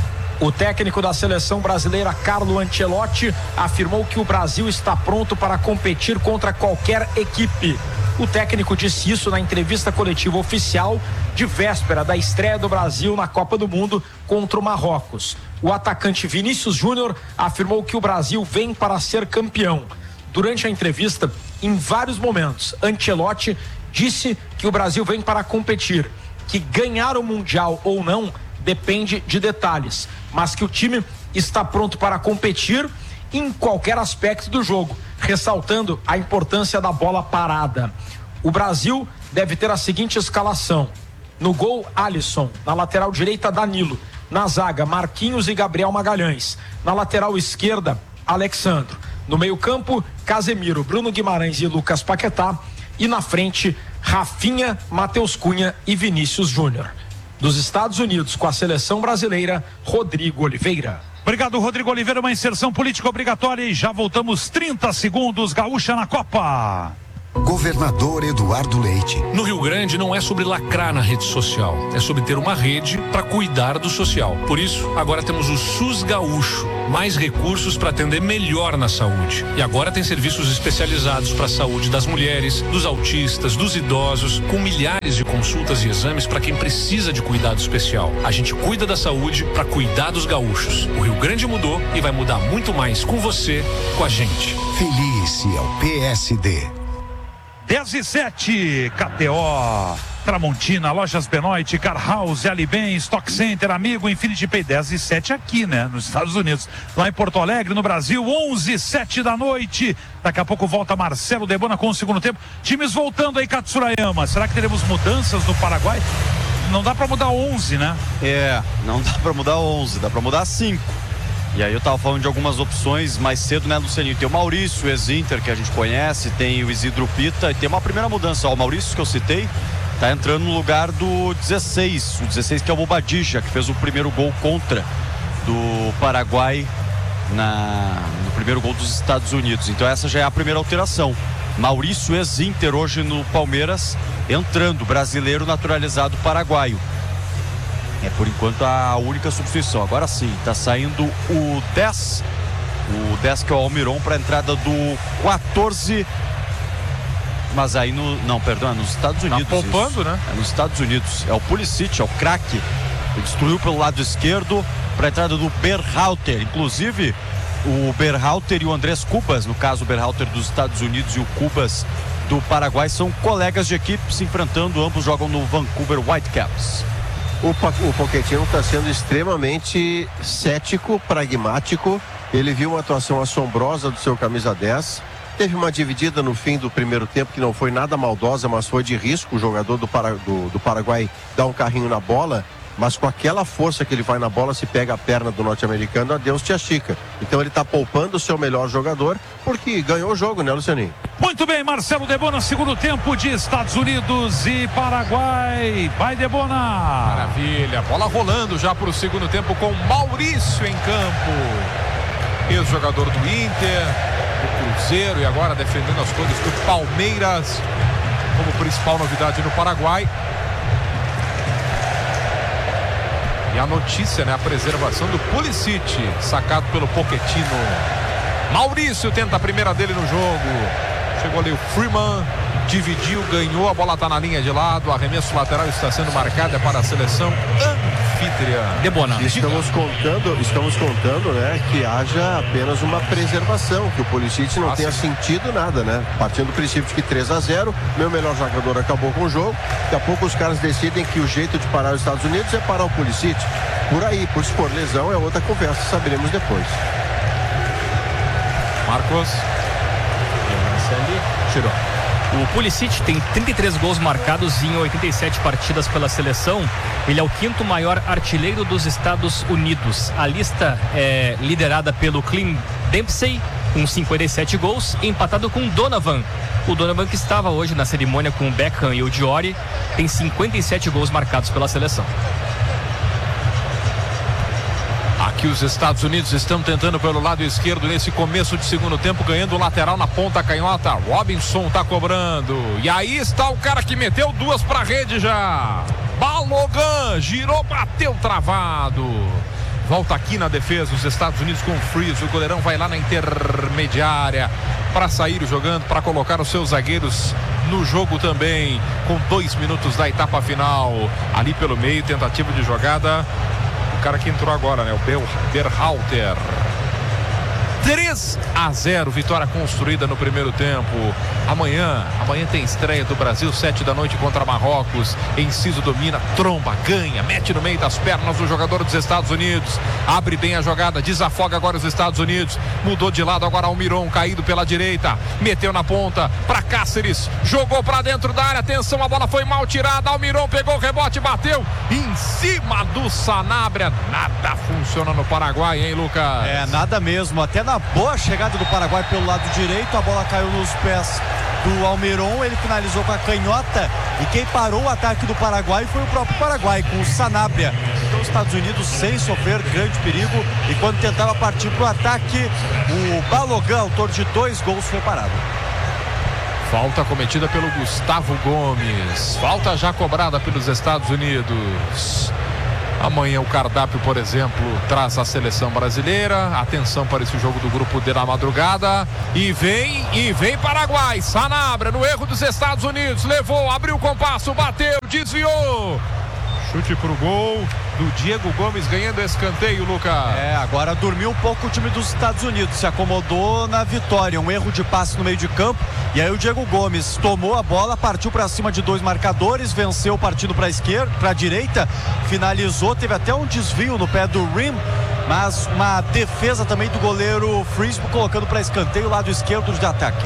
O técnico da seleção brasileira, Carlo Ancelotti, afirmou que o Brasil está pronto para competir contra qualquer equipe. O técnico disse isso na entrevista coletiva oficial de véspera da estreia do Brasil na Copa do Mundo contra o Marrocos. O atacante Vinícius Júnior afirmou que o Brasil vem para ser campeão. Durante a entrevista, em vários momentos, Ancelotti disse que o Brasil vem para competir, que ganhar o Mundial ou não depende de detalhes, mas que o time está pronto para competir em qualquer aspecto do jogo, ressaltando a importância da bola parada. O Brasil deve ter a seguinte escalação: no gol, Alisson; na lateral direita, Danilo; na zaga, Marquinhos e Gabriel Magalhães; na lateral esquerda, Alexandro; no meio-campo, Casemiro, Bruno Guimarães e Lucas Paquetá; e na frente, Rafinha, Matheus Cunha e Vinícius Júnior. Dos Estados Unidos, com a seleção brasileira, Rodrigo Oliveira. Obrigado, Rodrigo Oliveira. Uma inserção política obrigatória e já voltamos. Trinta segundos. Gaúcha na Copa. Governador Eduardo Leite. No Rio Grande não é sobre lacrar na rede social, é sobre ter uma rede para cuidar do social. Por isso, agora temos o SUS Gaúcho, mais recursos para atender melhor na saúde. E agora tem serviços especializados para a saúde das mulheres, dos autistas, dos idosos, com milhares de consultas e exames para quem precisa de cuidado especial. A gente cuida da saúde para cuidar dos gaúchos. O Rio Grande mudou e vai mudar muito mais com você, com a gente. Feliz é o P S D. dez e sete, K T O, Tramontina, Lojas Benoit, Car House, Alibem, Stock Center, Amigo, Infinity Pay. Dez e sete aqui, né, nos Estados Unidos. Lá em Porto Alegre, no Brasil, onze e sete da noite. Daqui a pouco volta Marcelo Debona com o segundo tempo. Times voltando aí, Katsurayama. Será que teremos mudanças no Paraguai? Não dá pra mudar onze, né? É, não dá pra mudar onze, dá pra mudar cinco. E aí eu tava falando de algumas opções mais cedo, né, Lucianinho? Tem o Maurício, o ex-Inter, que a gente conhece, tem o Isidro Pita, e tem uma primeira mudança. Ó, o Maurício, que eu citei, tá entrando no lugar do dezesseis. O dezesseis, que é o Bobadilla, que fez o primeiro gol contra do Paraguai na, no primeiro gol dos Estados Unidos. Então essa já é a primeira alteração. Maurício, ex-Inter, hoje no Palmeiras, entrando, brasileiro naturalizado paraguaio. É por enquanto a única substituição. Agora sim, tá saindo o dez. O dez, que é o Almiron, para a entrada do quatorze. Mas aí no. Não, perdão, é nos Estados Unidos. Tá poupando, isso. né? É nos Estados Unidos. É o Pulisic, é o craque. Ele destruiu pelo lado esquerdo para a entrada do Berhalter. Inclusive, o Berhalter e o Andrés Cubas, no caso o Berhalter dos Estados Unidos e o Cubas do Paraguai, são colegas de equipe se enfrentando. Ambos jogam no Vancouver Whitecaps. O, o Pochettino está sendo extremamente cético, pragmático. Ele viu uma atuação assombrosa do seu camisa dez. Teve uma dividida no fim do primeiro tempo que não foi nada maldosa, mas foi de risco. O jogador do, Para, do, do Paraguai dá um carrinho na bola, mas com aquela força que ele vai na bola, se pega a perna do norte-americano, adeus te achica. Então ele está poupando o seu melhor jogador, porque ganhou o jogo, né, Lucianinho? Muito bem, Marcelo Debona, segundo tempo de Estados Unidos e Paraguai. Vai, Debona! Maravilha, bola rolando já para o segundo tempo com Maurício em campo. Ex-jogador do Inter, do Cruzeiro, e agora defendendo as cores do Palmeiras como principal novidade no Paraguai. E a notícia, né, a preservação do Pulisic, sacado pelo Pochettino. Maurício tenta a primeira dele no jogo. Chegou ali o Freeman, dividiu, ganhou, a bola está na linha de lado, arremesso lateral está sendo marcado, é para a seleção anfitriã. Debona. Estamos contando, estamos contando, né, que haja apenas uma preservação, que o Pulisic não ah, tenha sim. sentido nada, né? Partindo do princípio de que três a zero, meu melhor jogador acabou com o jogo, daqui a pouco os caras decidem que o jeito de parar os Estados Unidos é parar o Pulisic. Por aí, por se for lesão, é outra conversa, saberemos depois. Marcos. Tirou. O Pulisic tem trinta e três gols marcados em oitenta e sete partidas pela seleção. Ele é o quinto maior artilheiro dos Estados Unidos. A lista é liderada pelo Clint Dempsey, com cinquenta e sete gols, empatado com Donovan. O Donovan, que estava hoje na cerimônia com o Beckham e o Diori, tem cinquenta e sete gols marcados pela seleção. Aqui os Estados Unidos estão tentando pelo lado esquerdo nesse começo de segundo tempo, ganhando o lateral na ponta canhota. Robinson tá cobrando. E aí está o cara que meteu duas pra rede já. Balogan girou, bateu travado. Volta aqui na defesa os Estados Unidos com o Freeze. O goleirão vai lá na intermediária para sair jogando, para colocar os seus zagueiros no jogo também, com dois minutos da etapa final. Ali pelo meio, tentativa de jogada. O cara que entrou agora, né? O Berhalter. três a zero, vitória construída no primeiro tempo. Amanhã, amanhã tem estreia do Brasil, sete da noite contra Marrocos. Enciso domina, tromba, ganha, mete no meio das pernas do jogador dos Estados Unidos. Abre bem a jogada, desafoga agora os Estados Unidos. Mudou de lado agora Almiron, caído pela direita. Meteu na ponta para Cáceres. Jogou para dentro da área, atenção, a bola foi mal tirada. Almiron pegou o rebote, bateu em cima do Sanabria. Nada funciona no Paraguai, hein, Lucas? É, nada mesmo, até na boa chegada do Paraguai pelo lado direito, a bola caiu nos pés do Almiron, ele finalizou com a canhota e quem parou o ataque do Paraguai foi o próprio Paraguai, com o Sanabria. Então os Estados Unidos sem sofrer grande perigo, e quando tentava partir para o ataque, o Balogan, autor de dois gols, foi parado. Falta cometida pelo Gustavo Gomes. Falta já cobrada pelos Estados Unidos. Amanhã o cardápio, por exemplo, traz a seleção brasileira. Atenção para esse jogo do grupo D na madrugada. E vem, e vem Paraguai. Sanabria no erro dos Estados Unidos. Levou, abriu o compasso, bateu, desviou. Chute pro gol do Diego Gomes, ganhando escanteio, Lucas. É, agora dormiu um pouco o time dos Estados Unidos, se acomodou na vitória, um erro de passe no meio de campo, e aí o Diego Gomes tomou a bola, partiu para cima de dois marcadores, venceu partindo para a esquerda, para a direita, finalizou, teve até um desvio no pé do rim, mas uma defesa também do goleiro Frisbo, colocando para escanteio, lado esquerdo de ataque.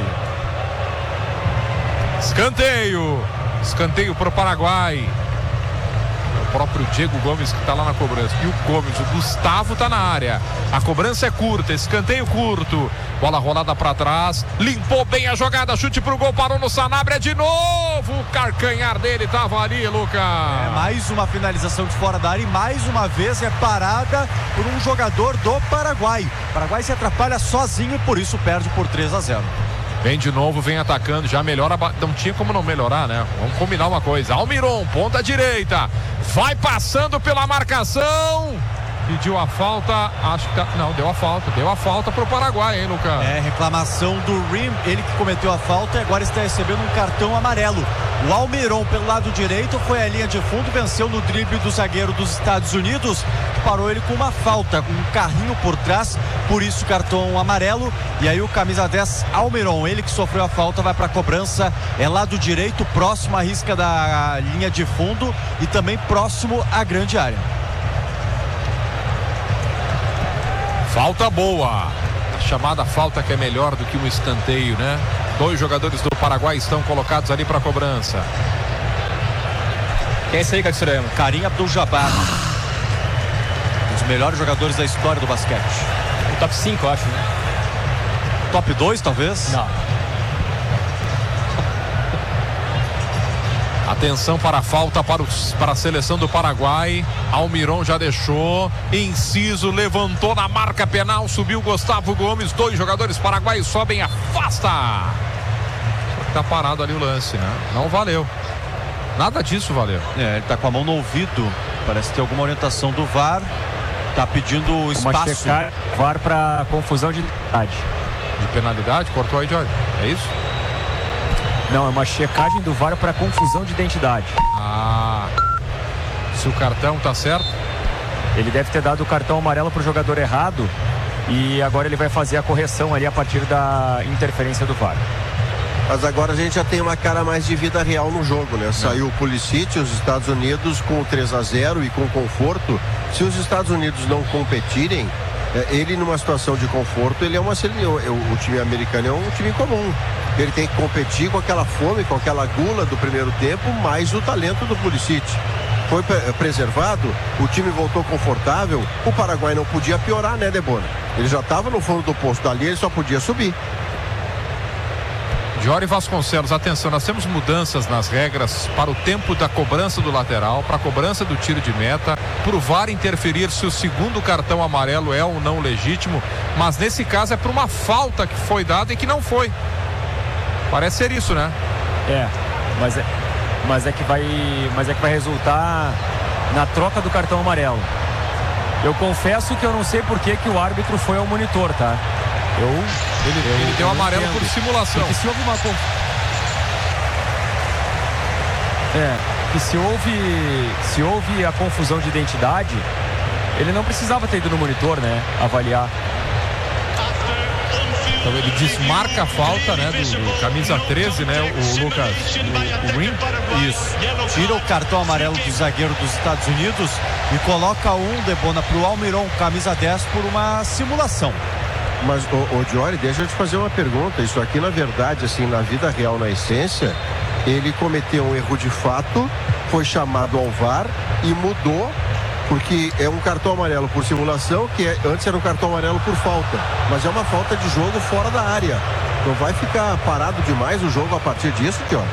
Escanteio, escanteio pro Paraguai. O próprio Diego Gomes que está lá na cobrança. E o Gomes, o Gustavo está na área. A cobrança é curta, escanteio curto. Bola rolada para trás. Limpou bem a jogada. Chute pro gol, parou no Sanabria de novo. O carcanhar dele estava ali, Lucas. É mais uma finalização de fora da área e mais uma vez é parada por um jogador do Paraguai. O Paraguai se atrapalha sozinho e por isso perde por três a zero. Vem de novo, vem atacando, já melhora, não tinha como não melhorar, né? Vamos combinar uma coisa. Almiron, ponta direita, vai passando pela marcação, pediu a falta, acho que tá, não, deu a falta, deu a falta pro Paraguai, hein, Lucas? É, reclamação do Rim, ele que cometeu a falta e agora está recebendo um cartão amarelo. O Almiron pelo lado direito foi à linha de fundo, venceu no drible do zagueiro dos Estados Unidos, que parou ele com uma falta, com um carrinho por trás, por isso cartão amarelo. E aí o camisa dez, Almiron, ele que sofreu a falta, vai para a cobrança, é lado direito, próximo à risca da linha de fundo e também próximo à grande área. Falta boa, a chamada falta que é melhor do que um escanteio, né? Dois jogadores do Paraguai estão colocados ali para cobrança. Quem é esse aí, Katsurema? Karim Abdul-Jabbar, um dos melhores jogadores da história do basquete. O top cinco, eu acho, né? Top dois, talvez? Não. Atenção para a falta para, os, para a seleção do Paraguai. Almiron já deixou. Inciso levantou na marca penal. Subiu Gustavo Gomes. Dois jogadores paraguaios sobem. Afasta. Só que tá parado ali o lance, né? Não valeu. Nada disso valeu. É, ele tá com a mão no ouvido. Parece ter alguma orientação do V A R. Tá pedindo espaço. Uma checar, V A R para confusão de identidade. De penalidade? Cortou aí, Jorge. É isso? Não, é uma checagem do V A R para confusão de identidade. Ah, se o cartão tá certo? Ele deve ter dado o cartão amarelo pro jogador errado e agora ele vai fazer a correção ali a partir da interferência do V A R. Mas agora a gente já tem uma cara mais de vida real no jogo, né? Saiu o Pulisic, os Estados Unidos com o três a zero e com conforto. Se os Estados Unidos não competirem, ele numa situação de conforto, ele é uma o time americano é um time comum. Ele tem que competir com aquela fome, com aquela gula do primeiro tempo, mais o talento do Pulisic. Foi preservado, o time voltou confortável, o Paraguai não podia piorar, né, Debona? Ele já estava no fundo do posto dali, ele só podia subir. Jory Vasconcelos, atenção, nós temos mudanças nas regras para o tempo da cobrança do lateral, para a cobrança do tiro de meta, para o V A R interferir se o segundo cartão amarelo é ou não legítimo, mas nesse caso é para uma falta que foi dada e que não foi. Parece ser isso, né? É, mas é, mas é que vai, mas é que vai resultar na troca do cartão amarelo. Eu confesso que eu não sei por que que o árbitro foi ao monitor, tá? Eu, ele, eu, ele deu eu amarelo entendo. por simulação. Porque se houve uma conf... É, que se houve se houve a confusão de identidade, ele não precisava ter ido no monitor, né? Avaliar. Então ele desmarca a falta, né, do, do camisa treze, né, o Lucas, o, o Rim. Isso. Tira o cartão amarelo do zagueiro dos Estados Unidos e coloca um Debona pro Almiron, camisa dez, por uma simulação. Mas, ô, ô Diori, deixa eu te fazer uma pergunta. Isso aqui, na verdade, assim, na vida real, na essência, ele cometeu um erro de fato, foi chamado ao V A R e mudou, porque é um cartão amarelo por simulação, que é, antes era um cartão amarelo por falta. Mas é uma falta de jogo fora da área. Não vai ficar parado demais o jogo a partir disso, Diori?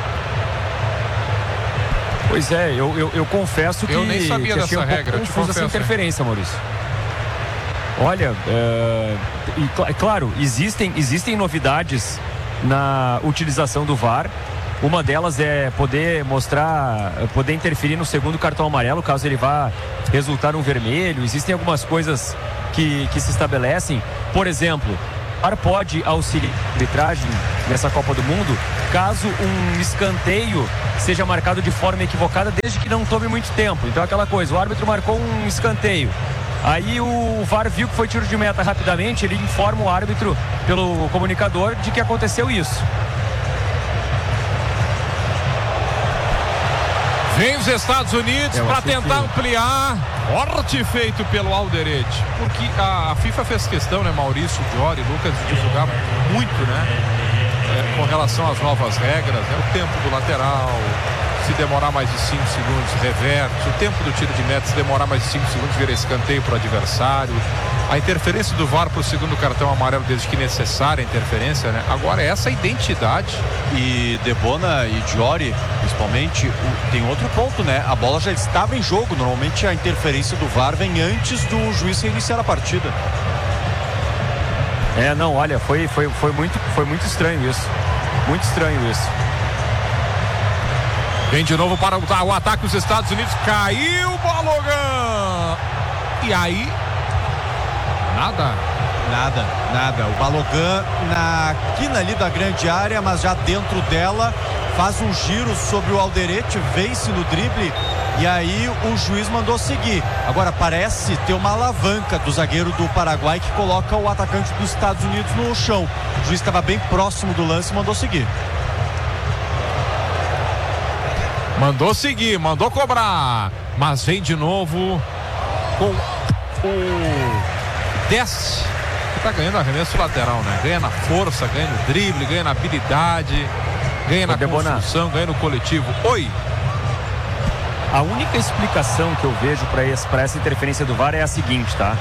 Pois é, eu, eu, eu confesso que eu nem sabia que dessa um regra, eu te confuso essa confesso, interferência, Maurício. Olha, é, e, é claro, existem, existem novidades na utilização do V A R. Uma delas é poder mostrar, poder interferir no segundo cartão amarelo, caso ele vá resultar um vermelho. Existem algumas coisas que, que se estabelecem. Por exemplo, o V A R pode auxiliar a arbitragem nessa Copa do Mundo caso um escanteio seja marcado de forma equivocada, desde que não tome muito tempo. Então aquela coisa, o árbitro marcou um escanteio, aí o V A R viu que foi tiro de meta rapidamente, ele informa o árbitro pelo comunicador de que aconteceu isso. Vem os Estados Unidos para tentar que... ampliar. Forte feito pelo Alderete. Porque a, a FIFA fez questão, né, Maurício, Diori, Lucas, de divulgar muito, né? É, com relação às novas regras, né? O tempo do lateral, se demorar mais de cinco segundos, reverte. O tempo do tiro de meta, se demorar mais de cinco segundos, vira escanteio para o adversário. A interferência do V A R para o segundo cartão amarelo, desde que necessária a interferência, né? Agora, essa identidade. E Debona e Diori, principalmente, o, tem outro ponto, né? A bola já estava em jogo. Normalmente a interferência do V A R vem antes do juiz reiniciar a partida. É, não, olha, foi, foi, foi, muito, foi muito estranho isso. Muito estranho isso. Vem de novo para o, o ataque dos Estados Unidos. Caiu o Balogan. E aí... Nada. Nada, nada. O Balogan na quina ali da grande área, mas já dentro dela, faz um giro sobre o Alderete, vence no drible e aí o juiz mandou seguir. Agora parece ter uma alavanca do zagueiro do Paraguai que coloca o atacante dos Estados Unidos no chão. O juiz estava bem próximo do lance e mandou seguir. Mandou seguir, mandou cobrar, mas vem de novo com o Desce, que tá ganhando arremesso lateral, né? Ganha na força, ganha no drible, ganha na habilidade, ganha na construção, ganha no coletivo. Oi! A única explicação que eu vejo para esse, para essa interferência do V A R é a seguinte, tá?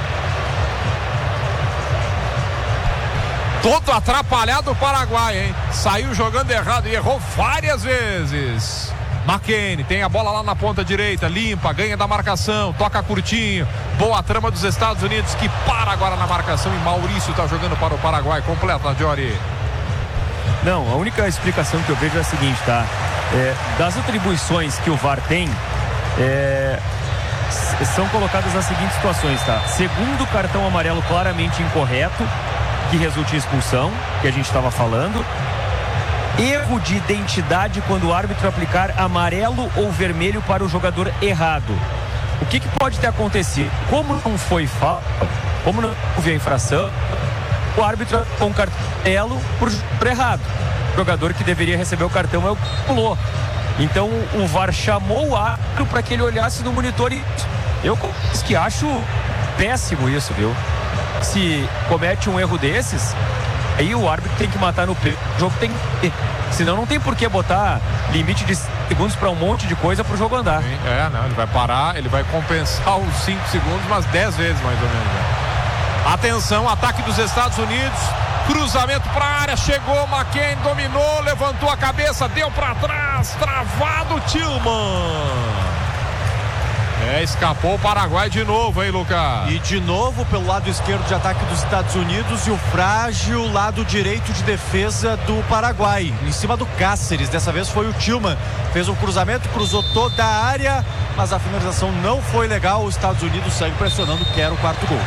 Todo atrapalhado o Paraguai, hein? Saiu jogando errado e errou várias vezes. McKennie tem a bola lá na ponta direita, limpa, ganha da marcação, toca curtinho, boa trama dos Estados Unidos que para agora na marcação e Maurício tá jogando para o Paraguai, completa, Diori. Não, a única explicação que eu vejo é a seguinte, tá? É, das atribuições que o V A R tem, é, são colocadas as seguintes situações, tá? Segundo cartão amarelo claramente incorreto, que resulta em expulsão, que a gente estava falando. Erro de identidade quando o árbitro aplicar amarelo ou vermelho para o jogador errado. O que, que pode ter acontecido? Como não foi falta, como não houve a infração, o árbitro com um cartão amarelo por errado. O jogador que deveria receber o cartão é o que pulou. Então o V A R chamou o árbitro para que ele olhasse no monitor e eu que acho péssimo isso, viu? Se comete um erro desses, aí o árbitro tem que matar no pé. O jogo tem que ter. Senão não tem por que botar limite de segundos para um monte de coisa pro jogo andar. É, não, ele vai parar, ele vai compensar os cinco segundos, mas dez vezes mais ou menos. Né? Atenção, ataque dos Estados Unidos. Cruzamento para a área, chegou, McKennie dominou, levantou a cabeça, deu para trás, travado Tillman. É, escapou o Paraguai de novo, hein, Lucas? E de novo pelo lado esquerdo de ataque dos Estados Unidos e o frágil lado direito de defesa do Paraguai, em cima do Cáceres. Dessa vez foi o Tillman, fez um cruzamento, cruzou toda a área, mas a finalização não foi legal. Os Estados Unidos segue pressionando, quer o quarto gol.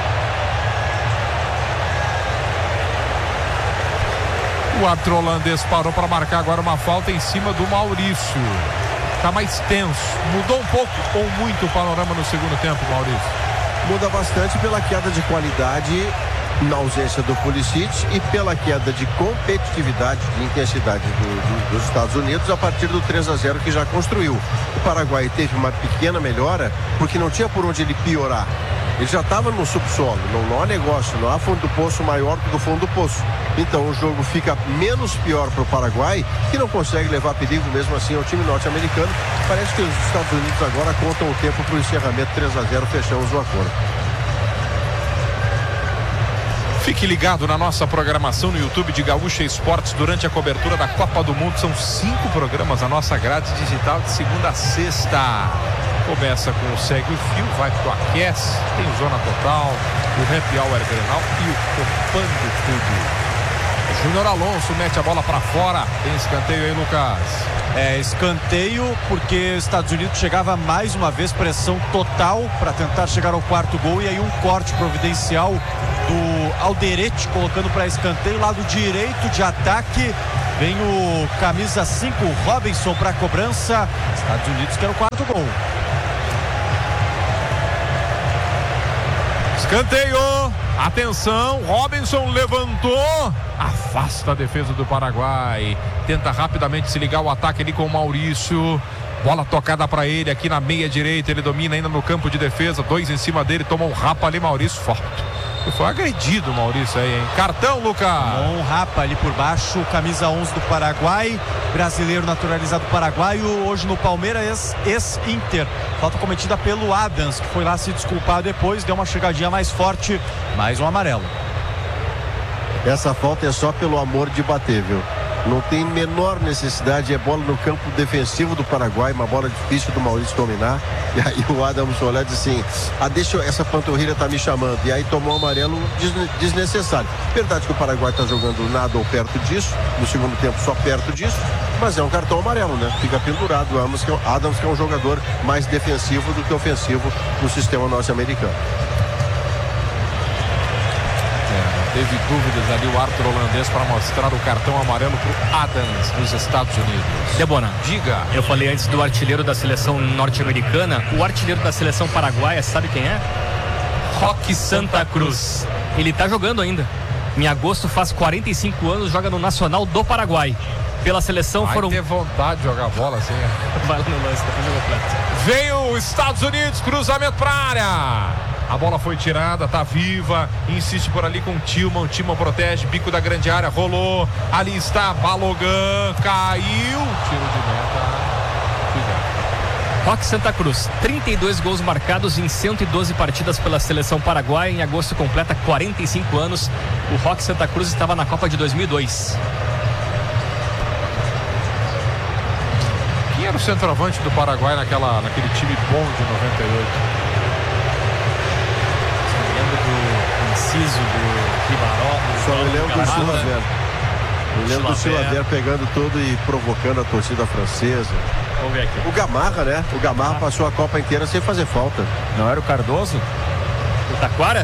O árbitro holandês parou para marcar agora uma falta em cima do Maurício. Tá mais tenso. Mudou um pouco ou muito o panorama no segundo tempo, Maurício? Muda bastante pela queda de qualidade na ausência do Pulisic e pela queda de competitividade, de intensidade do, do, dos Estados Unidos a partir do três a zero que já construiu. O Paraguai teve uma pequena melhora porque não tinha por onde ele piorar. Ele já estava no subsolo, não, não há negócio, não há fundo do poço maior do que o fundo do poço. Então o jogo fica menos pior para o Paraguai, que não consegue levar perigo mesmo assim ao time norte-americano. Parece que os Estados Unidos agora contam o tempo para o encerramento. Três a zero, fechamos o acordo. Fique ligado na nossa programação no YouTube de Gaúcha Esportes durante a cobertura da Copa do Mundo. São cinco programas na nossa grade digital de segunda a sexta. Começa com o Segue o Fio, vai pro Aquece, tem o Zona Total, o Happy Hour Grenal e o Copando Tudo. Júnior Alonso mete a bola para fora. Tem escanteio aí, Lucas. É, escanteio porque os Estados Unidos chegava mais uma vez, pressão total para tentar chegar ao quarto gol, e aí um corte providencial do Alderete colocando para escanteio, lado direito de ataque. Vem o camisa cinco, Robinson, para a cobrança. Estados Unidos quer o quarto gol. Escanteio. Atenção, Robinson levantou, afasta a defesa do Paraguai, tenta rapidamente se ligar ao ataque ali com o Maurício. Bola tocada para ele aqui na meia direita, ele domina ainda no campo de defesa, dois em cima dele, toma um rapa ali, Maurício, forte. Foi agredido o Maurício aí, hein? Cartão, Lucas. Um rapa ali por baixo, camisa onze do Paraguai, brasileiro naturalizado paraguaio, hoje no Palmeiras, ex-Inter. Falta cometida pelo Adams, que foi lá se desculpar depois, deu uma chegadinha mais forte, mais um amarelo. Essa falta é só pelo amor de bater, viu? Não tem menor necessidade, é bola no campo defensivo do Paraguai, uma bola difícil do Maurício dominar. E aí o Adams olhar e disse assim: ah, deixa, essa panturrilha tá me chamando. E aí tomou um amarelo desnecessário. Verdade que o Paraguai tá jogando nada ou perto disso, no segundo tempo só perto disso, mas é um cartão amarelo, né? Fica pendurado. O Adams, que é, Adams, que é um jogador mais defensivo do que ofensivo no sistema norte-americano. Teve dúvidas ali o Arthur holandês para mostrar o cartão amarelo para o Adams nos Estados Unidos. Debona, diga. Eu falei antes do artilheiro da seleção norte-americana. O artilheiro da seleção paraguaia, sabe quem é? Roque Santa Cruz. Ele tá jogando ainda. Em agosto faz quarenta e cinco anos, joga no Nacional do Paraguai. Pela seleção Vai foram... ter vontade de jogar bola assim. Vai lá no lance, depois jogo completo. Veio os Estados Unidos, cruzamento para a área. A bola foi tirada, tá viva, insiste por ali com o Tillman, o Tillman protege, bico da grande área, rolou, ali está Balogan, caiu, tiro de meta. Roque Santa Cruz, trinta e dois gols marcados em cento e doze partidas pela seleção paraguaia, em agosto completa quarenta e cinco anos. O Roque Santa Cruz estava na Copa de dois mil e dois. Quem era o centroavante do Paraguai naquela, naquele time bom de noventa e oito? Inciso do Ribaró. Só me lembro do Chilaver. Me lembro do Chilaver pegando tudo e provocando a torcida francesa. Vamos ver aqui. O Gamarra, né? O Gamarra ah. passou a Copa inteira sem fazer falta. Não era o Cardoso? O Taquara?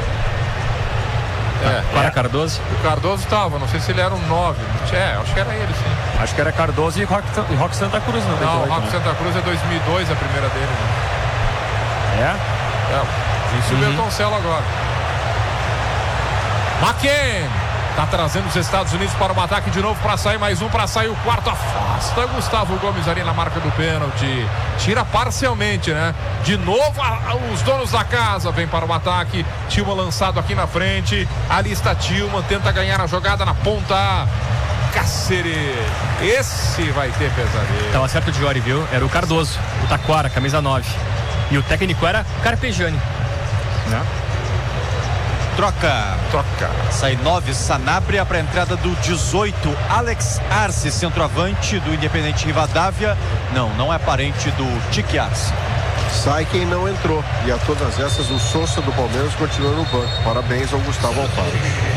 É. Taquara é. Cardoso? O Cardoso estava, não sei se ele era um nove. É, acho que era ele, sim. Acho que era Cardoso e Roque, e Roque Santa Cruz, não? Não, o Roque né? Santa Cruz é dois mil e dois, a primeira dele, né? É? É, isso uhum. o Bertoncello agora. McKen tá trazendo os Estados Unidos para o ataque de novo, para sair mais um, para sair o quarto, afasta Gustavo Gomes ali na marca do pênalti, tira parcialmente, né? De novo a, a, os donos da casa vêm para o ataque, Tillman lançado aqui na frente, ali está Tillman, tenta ganhar a jogada na ponta, Cáceres, esse vai ter pesadelo. Tava certo o Diori, viu? Era o Cardoso, o Taquara, camisa nove, e o técnico era Carpegiani, né? Troca. Troca. Sai nove, Sanabria para a entrada do dezoito, Alex Arce, centroavante do Independente Rivadavia. Não, não é parente do Tique Arce. Sai quem não entrou. E a todas essas, o Sousa do Palmeiras continua no banco. Parabéns ao Gustavo Alfaro.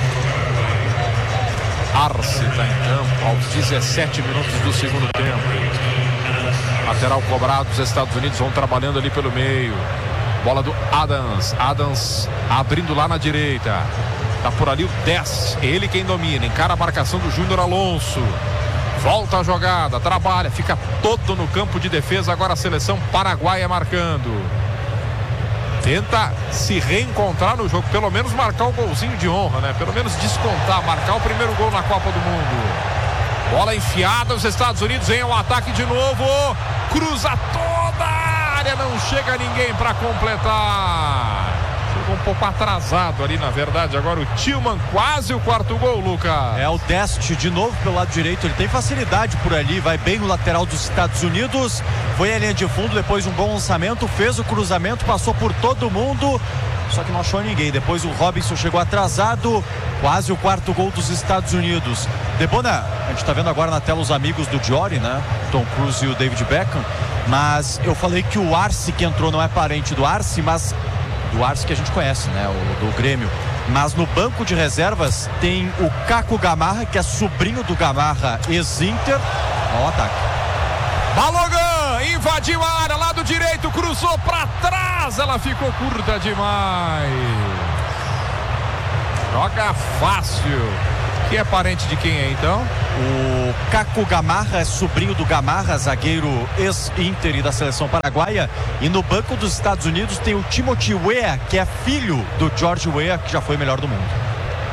Arce está em campo aos dezessete minutos do segundo tempo. Lateral cobrado, os Estados Unidos vão trabalhando ali pelo meio. Bola do Adams, Adams abrindo lá na direita, tá por ali o dez, ele quem domina, encara a marcação do Júnior Alonso, volta a jogada, trabalha, fica todo no campo de defesa, agora a seleção paraguaia marcando, tenta se reencontrar no jogo, pelo menos marcar um golzinho de honra, né? Pelo menos descontar, marcar o primeiro gol na Copa do Mundo. Bola enfiada, os Estados Unidos vem ao ataque de novo, cruza toda a área, não chega ninguém para completar. Chegou um pouco atrasado ali, na verdade, agora o Tillman, quase o quarto gol, Lucas. É o Deste de novo pelo lado direito, ele tem facilidade por ali, vai bem no lateral dos Estados Unidos, foi à linha de fundo, depois um bom lançamento, fez o cruzamento, passou por todo mundo, só que não achou ninguém. Depois o Robinson chegou atrasado, quase o quarto gol dos Estados Unidos. Debona, a gente tá vendo agora na tela os amigos do Diori, né? Tom Cruise e o David Beckham, mas eu falei que o Arce que entrou não é parente do Arce, mas do Arce que a gente conhece, né? O do Grêmio. Mas no banco de reservas tem o Caco Gamarra, que é sobrinho do Gamarra, ex-Inter. Ó o ataque. Balogan invadiu a área, lado direito, cruzou para trás, ela ficou curta demais. Joga fácil. Que é parente de quem é então? O Caco Gamarra é sobrinho do Gamarra, zagueiro ex-Inter e da seleção paraguaia. E no banco dos Estados Unidos tem o Timothy Weah, que é filho do George Weah, que já foi o melhor do mundo.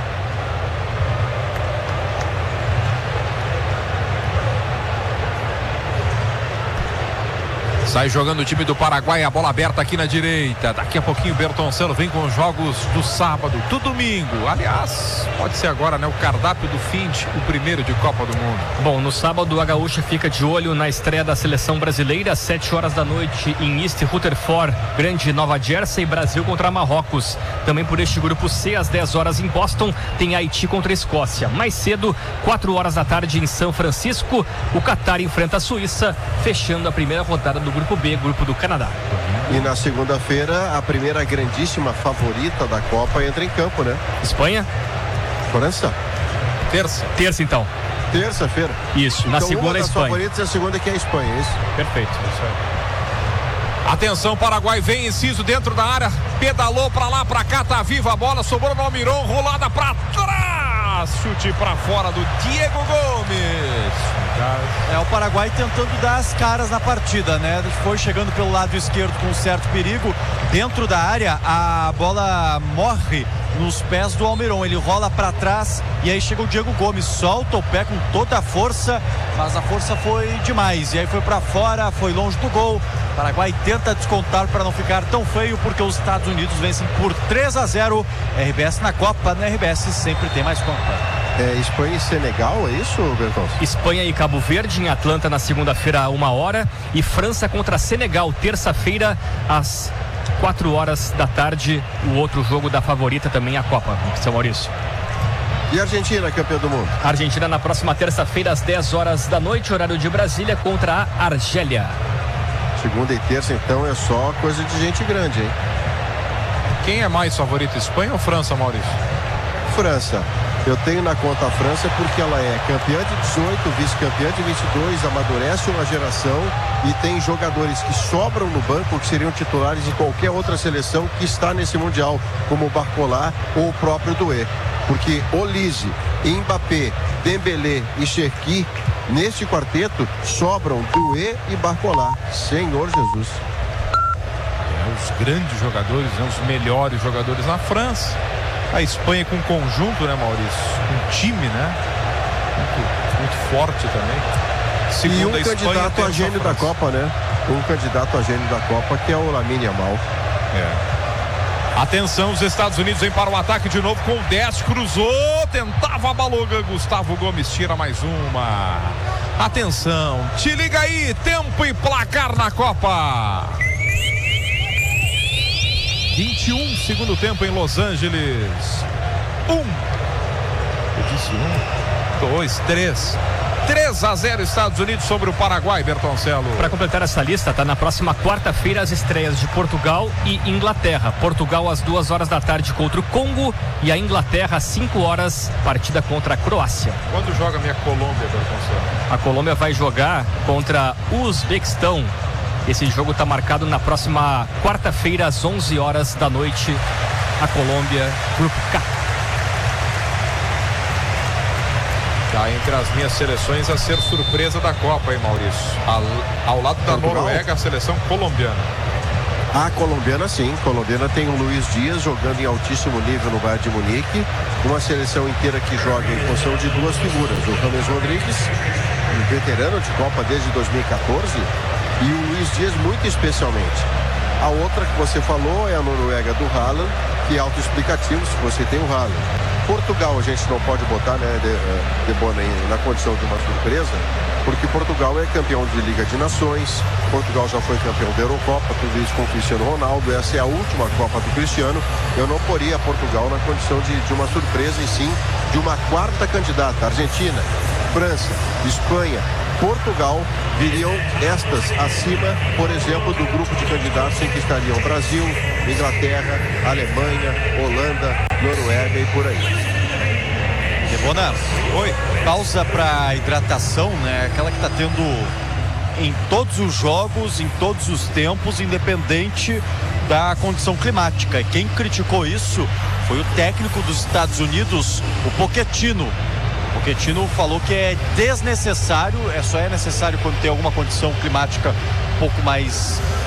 Sai jogando o time do Paraguai, a bola aberta aqui na direita. Daqui a pouquinho o Bertoncello vem com os jogos do sábado, do domingo. Aliás, pode ser agora, né? O cardápio do fim de, o primeiro de Copa do Mundo. Bom, no sábado a Gaúcha fica de olho na estreia da seleção brasileira, às sete horas da noite em East Rutherford, Grande Nova Jersey, Brasil contra Marrocos. Também por este grupo C, às dez horas em Boston, tem Haiti contra a Escócia. Mais cedo, quatro horas da tarde em São Francisco, o Catar enfrenta a Suíça, fechando a primeira rodada do grupo B, grupo do Canadá. E na segunda-feira, a primeira grandíssima favorita da Copa entra em campo, né? Espanha? França. Terça. Terça, então. Terça-feira. Isso, então, na segunda uma a das Espanha. favoritas e a segunda que é a Espanha, é isso? Perfeito. Isso aí. Atenção, Paraguai vem inciso dentro da área, pedalou pra lá, pra cá, tá viva a bola, sobrou no Almiron, rolada pra trás, chute pra fora do Diego Gomes. É o Paraguai tentando dar as caras na partida, né? Foi chegando pelo lado esquerdo com um certo perigo. Dentro da área, a bola morre nos pés do Almiron. Ele rola para trás e aí chega o Diego Gomes, solta o pé com toda a força, mas a força foi demais. E aí foi para fora, foi longe do gol. O Paraguai tenta descontar para não ficar tão feio, porque os Estados Unidos vencem por três a zero. R B S na Copa, na R B S sempre tem mais Copa. É, Espanha e Senegal, é isso, Bertão? Espanha e Cabo Verde em Atlanta na segunda-feira a uma hora, e França contra Senegal terça-feira às quatro horas da tarde, o outro jogo da favorita também a Copa, São Maurício. E a Argentina, campeã do mundo? A Argentina na próxima terça-feira às dez horas da noite, horário de Brasília, contra a Argélia. Segunda e terça então é só coisa de gente grande, hein? Quem é mais favorito, Espanha ou França, Maurício? França. Eu tenho na conta a França porque ela é campeã de dezoito, vice-campeã de vinte e dois, amadurece uma geração e tem jogadores que sobram no banco que seriam titulares em qualquer outra seleção que está nesse Mundial, como o Barcola ou o próprio Doué. Porque Olise, Mbappé, Dembélé e Cherki, neste quarteto, sobram Doué e Barcola. Senhor Jesus. É, os grandes jogadores, né, os melhores jogadores na França. A Espanha com conjunto, né, Maurício? Um time, né? Muito, muito forte também. Segundo e um candidato a gênio da Copa, né? Um candidato a gênio da Copa, que é o Lamine Yamal. É. Atenção, os Estados Unidos vem para o ataque de novo com o dez, cruzou, tentava a Balogan, Gustavo Gomes tira mais uma. Atenção, te liga aí, tempo e placar na Copa. vinte e um, segundo tempo em Los Angeles. Um. Eu disse um, dois, três. três a zero Estados Unidos sobre o Paraguai, Bertoncello. Para completar essa lista, tá na próxima quarta-feira as estreias de Portugal e Inglaterra. Portugal às duas horas da tarde contra o Congo e a Inglaterra às cinco horas, partida contra a Croácia. Quando joga a minha Colômbia, Bertoncello? A Colômbia vai jogar contra o Uzbequistão. Esse jogo está marcado na próxima quarta-feira, às onze horas da noite. A Colômbia, Grupo K. Tá entre as minhas seleções a ser surpresa da Copa, hein, Maurício? Ao, ao lado da Portugal. Noruega, a seleção colombiana. A colombiana, sim. A colombiana tem o Luiz Dias jogando em altíssimo nível no Bayern de Munique. Uma seleção inteira que joga em função de duas figuras. O James Rodrigues, um veterano de Copa desde dois mil e quatorze. E o Luiz Dias muito especialmente. A outra que você falou é a Noruega do Haaland, que é autoexplicativo se você tem o Haaland. Portugal a gente não pode botar, né, de, de Bona, na condição de uma surpresa, porque Portugal é campeão de Liga de Nações, Portugal já foi campeão da Eurocopa, tudo isso com o Cristiano Ronaldo, essa é a última Copa do Cristiano. Eu não poria Portugal na condição de, de uma surpresa, e sim de uma quarta candidata. Argentina, França, Espanha, Portugal, viriam estas acima, por exemplo, do grupo de candidatos em que estariam Brasil, Inglaterra, Alemanha, Holanda, Noruega e por aí. Debona, oi. Pausa para hidratação, né? Aquela que está tendo em todos os jogos, em todos os tempos, independente da condição climática. E quem criticou isso foi o técnico dos Estados Unidos, o Pochettino. O Pochettino falou que é desnecessário, é só é necessário quando tem alguma condição climática um pouco mais